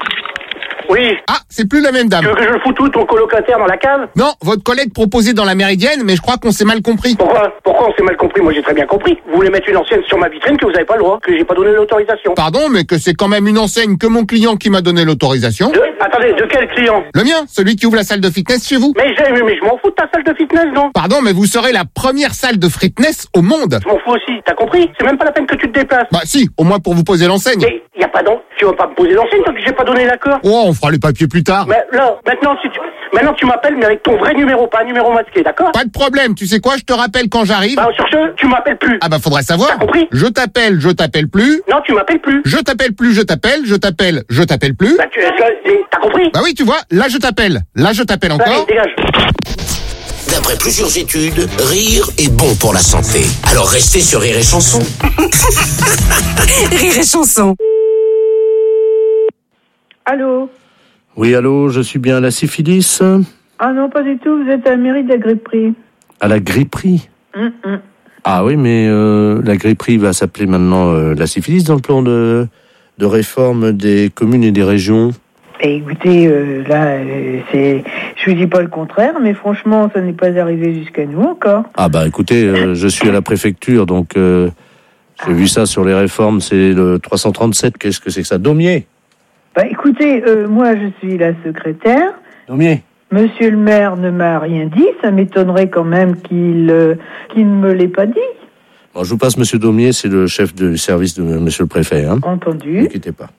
Oui. Ah, c'est plus la même dame. Tu veux que je le fous tout, ton colocataire, dans la cave? Non, votre collègue proposait dans la méridienne, mais je crois qu'on s'est mal compris. Pourquoi? Pourquoi on s'est mal compris? Moi j'ai très bien compris. Vous voulez mettre une enseigne sur ma vitrine que vous n'avez pas le droit, que j'ai pas donné l'autorisation. Pardon, mais que c'est quand même une enseigne que mon client qui m'a donné l'autorisation. De... Attendez, de quel client? Le mien, celui qui ouvre la salle de fitness chez vous. Mais je, mais je m'en fous de ta salle de fitness, non? Pardon, mais vous serez la première salle de fitness au monde. Je m'en fous aussi, t'as compris? C'est même pas la peine que tu te déplaces. Bah si, au moins pour vous poser l'enseigne. Mais y a pas d'en... Tu vas pas me poser l'enseigne tant que j'ai pas donné l'accord? Oh, on fera les papiers plus tard. Mais là, maintenant, si tu... Maintenant tu m'appelles, mais avec ton vrai numéro, pas un numéro masqué, d'accord? Pas de problème, tu sais quoi, je te rappelle quand j'arrive. Bah sur ce, tu m'appelles plus. Ah bah faudrait savoir. T'as compris? Je t'appelle, je t'appelle plus. Non, tu m'appelles plus. Je t'appelle plus, je t'appelle, je t'appelle, je t'appelle plus. Bah tu... T'as compris? Bah oui, tu vois, là je t'appelle, là je t'appelle encore. Allez, dégage. D'après plusieurs études, rire est bon pour la santé. Alors restez sur Rire et Chanson. Rire et Chanson. Allô? Oui, allô, je suis bien à la syphilis? Ah non, pas du tout, vous êtes à la mairie de la Gripperie. À la Gripperie? Hum, hum. Ah oui, mais euh, la Gripperie va s'appeler maintenant euh, la syphilis dans le plan de, de réforme des communes et des régions. Et écoutez, euh, là, euh, c'est, je vous dis pas le contraire, mais franchement, ça n'est pas arrivé jusqu'à nous encore. Ah bah écoutez, euh, je suis à la préfecture, donc euh, j'ai ah. vu ça sur les réformes, c'est le trois cent trente-sept, qu'est-ce que c'est que ça? Daumier? Bah écoutez, euh, moi je suis la secrétaire. Daumier? Monsieur le maire ne m'a rien dit, ça m'étonnerait quand même qu'il, euh, qu'il ne me l'ait pas dit. Bon, je vous passe Monsieur Daumier, c'est le chef du service de Monsieur le préfet. Hein. Entendu. Ne quittez pas.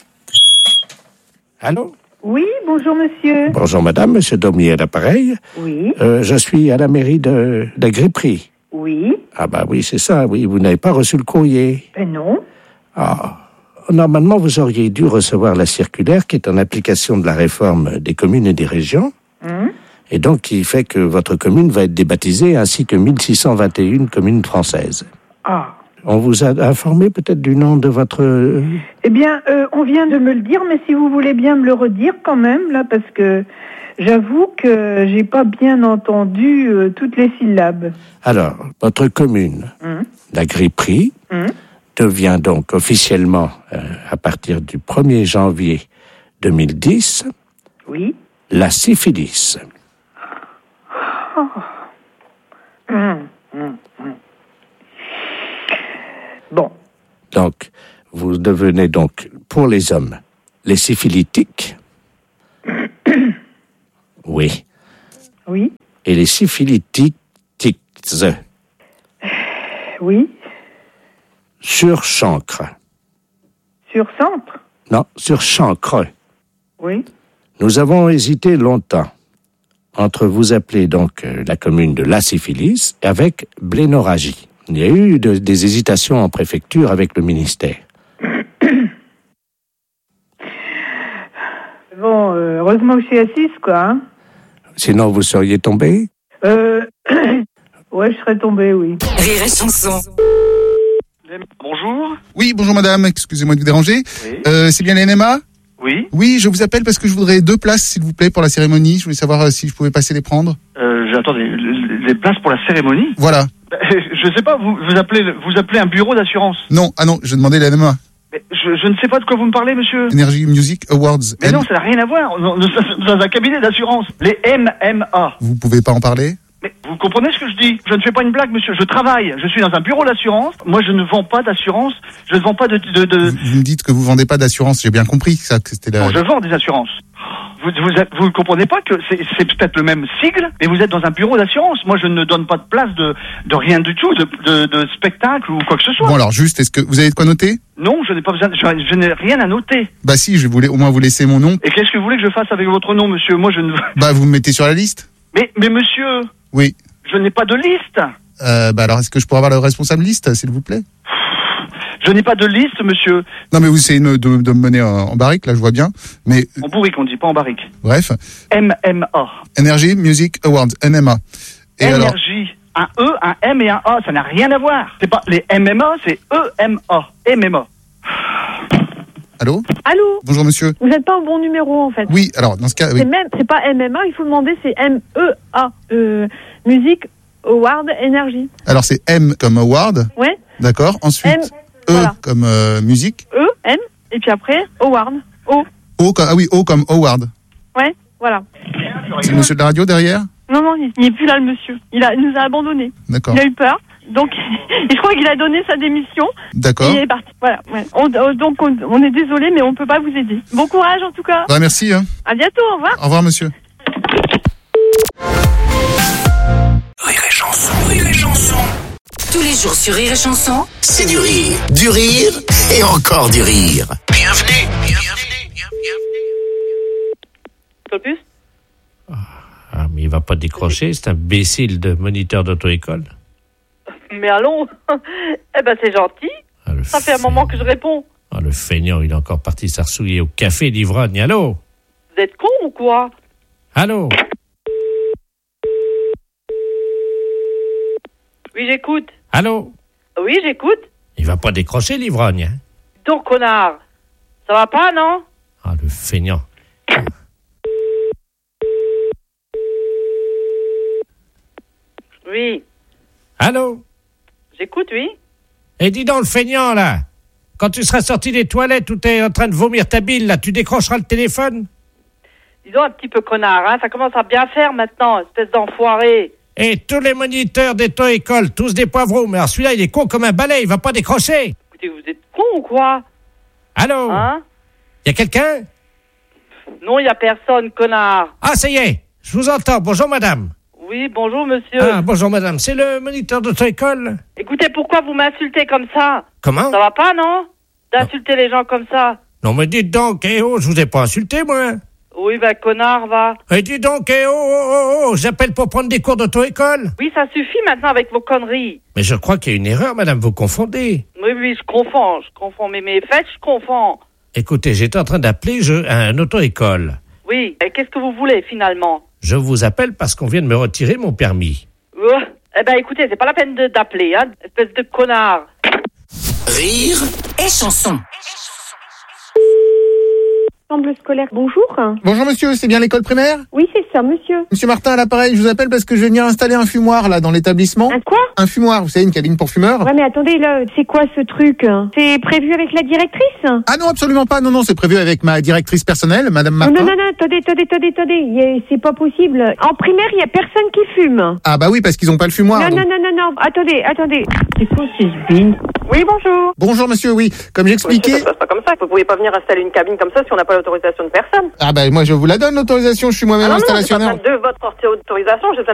Allô? Oui, bonjour monsieur. Bonjour madame, Monsieur Daumier à l'appareil. Oui. Euh, je suis à la mairie de, de la Gripperie. Oui. Ah bah oui, c'est ça, oui, vous n'avez pas reçu le courrier. Ben non. Ah, normalement, vous auriez dû recevoir la circulaire qui est en application de la réforme des communes et des régions, Hum. et donc qui fait que votre commune va être débaptisée, ainsi que mille six cent vingt et un communes françaises. Ah. On vous a informé peut-être du nom de votre... Eh bien, euh, on vient de me le dire, mais si vous voulez bien me le redire quand même, là, parce que j'avoue que j'ai pas bien entendu euh, toutes les syllabes. Alors, votre commune, Hum. la Gripperie, Hum. devient donc officiellement, euh, à partir du premier janvier deux mille dix, Oui. la syphilis. Oh. Hum, hum, hum. Bon. Donc, vous devenez donc, pour les hommes, les syphilitiques. Oui. Oui. Et les syphilitiques, Oui. sur chancre. Sur centre. Non, sur chancre. Oui. Nous avons hésité longtemps entre vous appeler donc euh, la commune de la syphilis avec blénorragie. Il y a eu de- des hésitations en préfecture avec le ministère. Bon, euh, heureusement que je suis assise, quoi. Hein. Sinon, vous seriez tombé. Euh... ouais, je serais tombée, oui. Rire et chanson. Bonjour. Oui, bonjour madame, excusez-moi de vous déranger. Oui. Euh, c'est bien l'N M A ? Oui. Oui, je vous appelle parce que je voudrais deux places, s'il vous plaît, pour la cérémonie. Je voulais savoir euh, si je pouvais passer les prendre. Euh, j'ai- attendez, les, les places pour la cérémonie. Voilà. Bah, je sais pas, vous, vous appelez, vous appelez un bureau d'assurance. Non, ah non, je demandais l'N M A. Mais je, je ne sais pas de quoi vous me parlez, monsieur. Energy Music Awards. Mais M- non, ça n'a rien à voir. Nous nous sommes dans un cabinet d'assurance. Les M M A. Vous pouvez pas en parler ? Mais vous comprenez ce que je dis? Je ne fais pas une blague, monsieur. Je travaille. Je suis dans un bureau d'assurance. Moi, je ne vends pas d'assurance. Je ne vends pas de... de, de... Vous, vous me dites que vous vendez pas d'assurance, j'ai bien compris que ça, que c'était la... Non, je vends des assurances. Vous vous, êtes- vous ne comprenez pas que c'est c'est peut-être le même sigle, mais vous êtes dans un bureau d'assurance. Moi, je ne donne pas de place de, de rien du tout, de, de, de spectacle ou quoi que ce soit. Bon alors juste, est-ce que vous avez de quoi noter ? Non, je n'ai pas besoin. Je, je n'ai rien à noter. Bah si, je voulais au moins vous laisser mon nom. Et qu'est-ce que vous voulez que je fasse avec votre nom, monsieur? Moi, je ne. Bah vous me mettez sur la liste ? Mais, mais monsieur, Oui. je n'ai pas de liste. Euh, bah alors est-ce que je pourrais avoir le responsable liste, s'il vous plaît ? Je n'ai pas de liste, monsieur. Non mais vous essayez de, de, de me mener en, en barrique, là je vois bien. Mais En bourrique, on dit, pas en barrique. bref, M M A. Energy Music Awards, N M A. Et alors, Énergie. Un E, un M et un A, ça n'a rien à voir. C'est pas les M M A, c'est E M A. M M A. allô ? Allô? Bonjour monsieur. Vous n'êtes pas au bon numéro en fait. Oui, alors dans ce cas, oui. C'est même, c'est pas M M A, il faut demander, c'est M E A. Euh, Music Award Energy. Alors c'est M comme Award, Ouais. d'accord. Ensuite M, E voilà. comme euh, musique. E, M, et puis après, Award. O. O comme, ah oui, O comme Award. Ouais, voilà. C'est le monsieur de la radio derrière ? Non, non, il n'est plus là, le monsieur. Il, a, il nous a abandonnés. D'accord. Il a eu peur. Donc, et je crois qu'il a donné sa démission. D'accord. Et il est parti. Voilà. Ouais. On, euh, donc, on, on est désolé, mais on peut pas vous aider. Bon courage, en tout cas. Bah, merci. Hein. À bientôt, au revoir. Au revoir monsieur. Rire et chanson, rire et chanson. Tous les jours sur Rire et chanson. C'est du rire, du rire et encore du rire. Bienvenue, bienvenue, bienvenue. Topus? Ah, mais il va pas décrocher, c'est un imbécile de moniteur d'auto-école. Mais allons. Eh ben, c'est gentil. Ah, le Ça fait un moment que je réponds. Ah, le feignant, il est encore parti s'arsouiller au café d'ivrogne. Allô? Vous êtes con ou quoi? Allô? Oui, j'écoute. Allô? Oui, j'écoute. Il va pas décrocher l'ivrogne, hein? Donc, connard. Ça va pas, non? Ah, le feignant. Oui. Allô? J'écoute, oui. Et dis donc, le feignant, là, quand tu seras sorti des toilettes où t'es en train de vomir ta bile, là, tu décrocheras le téléphone? Disons un petit peu connard, hein. Ça commence à bien faire maintenant, espèce d'enfoiré. Et tous les moniteurs d'auto-école, tous des poivreaux, mais alors celui-là, il est con comme un balai, il va pas décrocher. Écoutez, vous êtes con ou quoi? Allô? Hein? Y a quelqu'un? Non, il y a personne, connard. Ah, ça y est, je vous entends. Bonjour, madame. Oui, bonjour, monsieur. Ah, bonjour, madame. C'est le moniteur d'auto-école? Écoutez, pourquoi vous m'insultez comme ça? Comment? Ça va pas, non? D'insulter les gens comme ça. Non, mais dites donc, eh oh, je vous ai pas insulté, moi. Oui, bah, connard, va. Et dis donc, eh, oh, oh, oh, oh, j'appelle pour prendre des cours d'auto-école. Oui, ça suffit maintenant avec vos conneries. Mais je crois qu'il y a une erreur, madame, vous confondez. Oui, oui, je confonds, je confonds. Mais mes fêtes, je confonds. Écoutez, j'étais en train d'appeler je, un auto-école. Oui, et qu'est-ce que vous voulez, finalement? Je vous appelle parce qu'on vient de me retirer mon permis. Euh, eh ben, écoutez, c'est pas la peine de, d'appeler, hein, espèce de connard. Rire et chanson. Ensemble scolaire, bonjour. Bonjour monsieur, c'est bien l'école primaire? Oui, c'est ça, monsieur. Monsieur Martin à l'appareil, je vous appelle parce que je vais venir installer un fumoir là dans l'établissement. Un quoi? Un fumoir, vous savez, une cabine pour fumeurs. Ouais, mais attendez, là, c'est quoi ce truc? C'est prévu avec la directrice? Ah non, absolument pas, non, non, c'est prévu avec ma directrice personnelle, madame Martin. Non, non, non, attendez, attendez, attendez, attendez, y a- c'est pas possible. En primaire, il y a personne qui fume. Ah bah oui, parce qu'ils ont pas le fumoir. Non, donc. non, non, non, non, attendez, attendez. C'est quoi ces bines? Oui, bonjour. Bonjour monsieur, oui, comme j'expliquais... Ça se passe pas comme ça. Vous pouvez pas venir installer une cabine comme ça si on n'a pas l'autorisation de personne. Ah bah moi je vous la donne l'autorisation, je suis moi-même Ah non, non, j'ai pas installationnaire. besoin de votre autorisation. J'ai besoin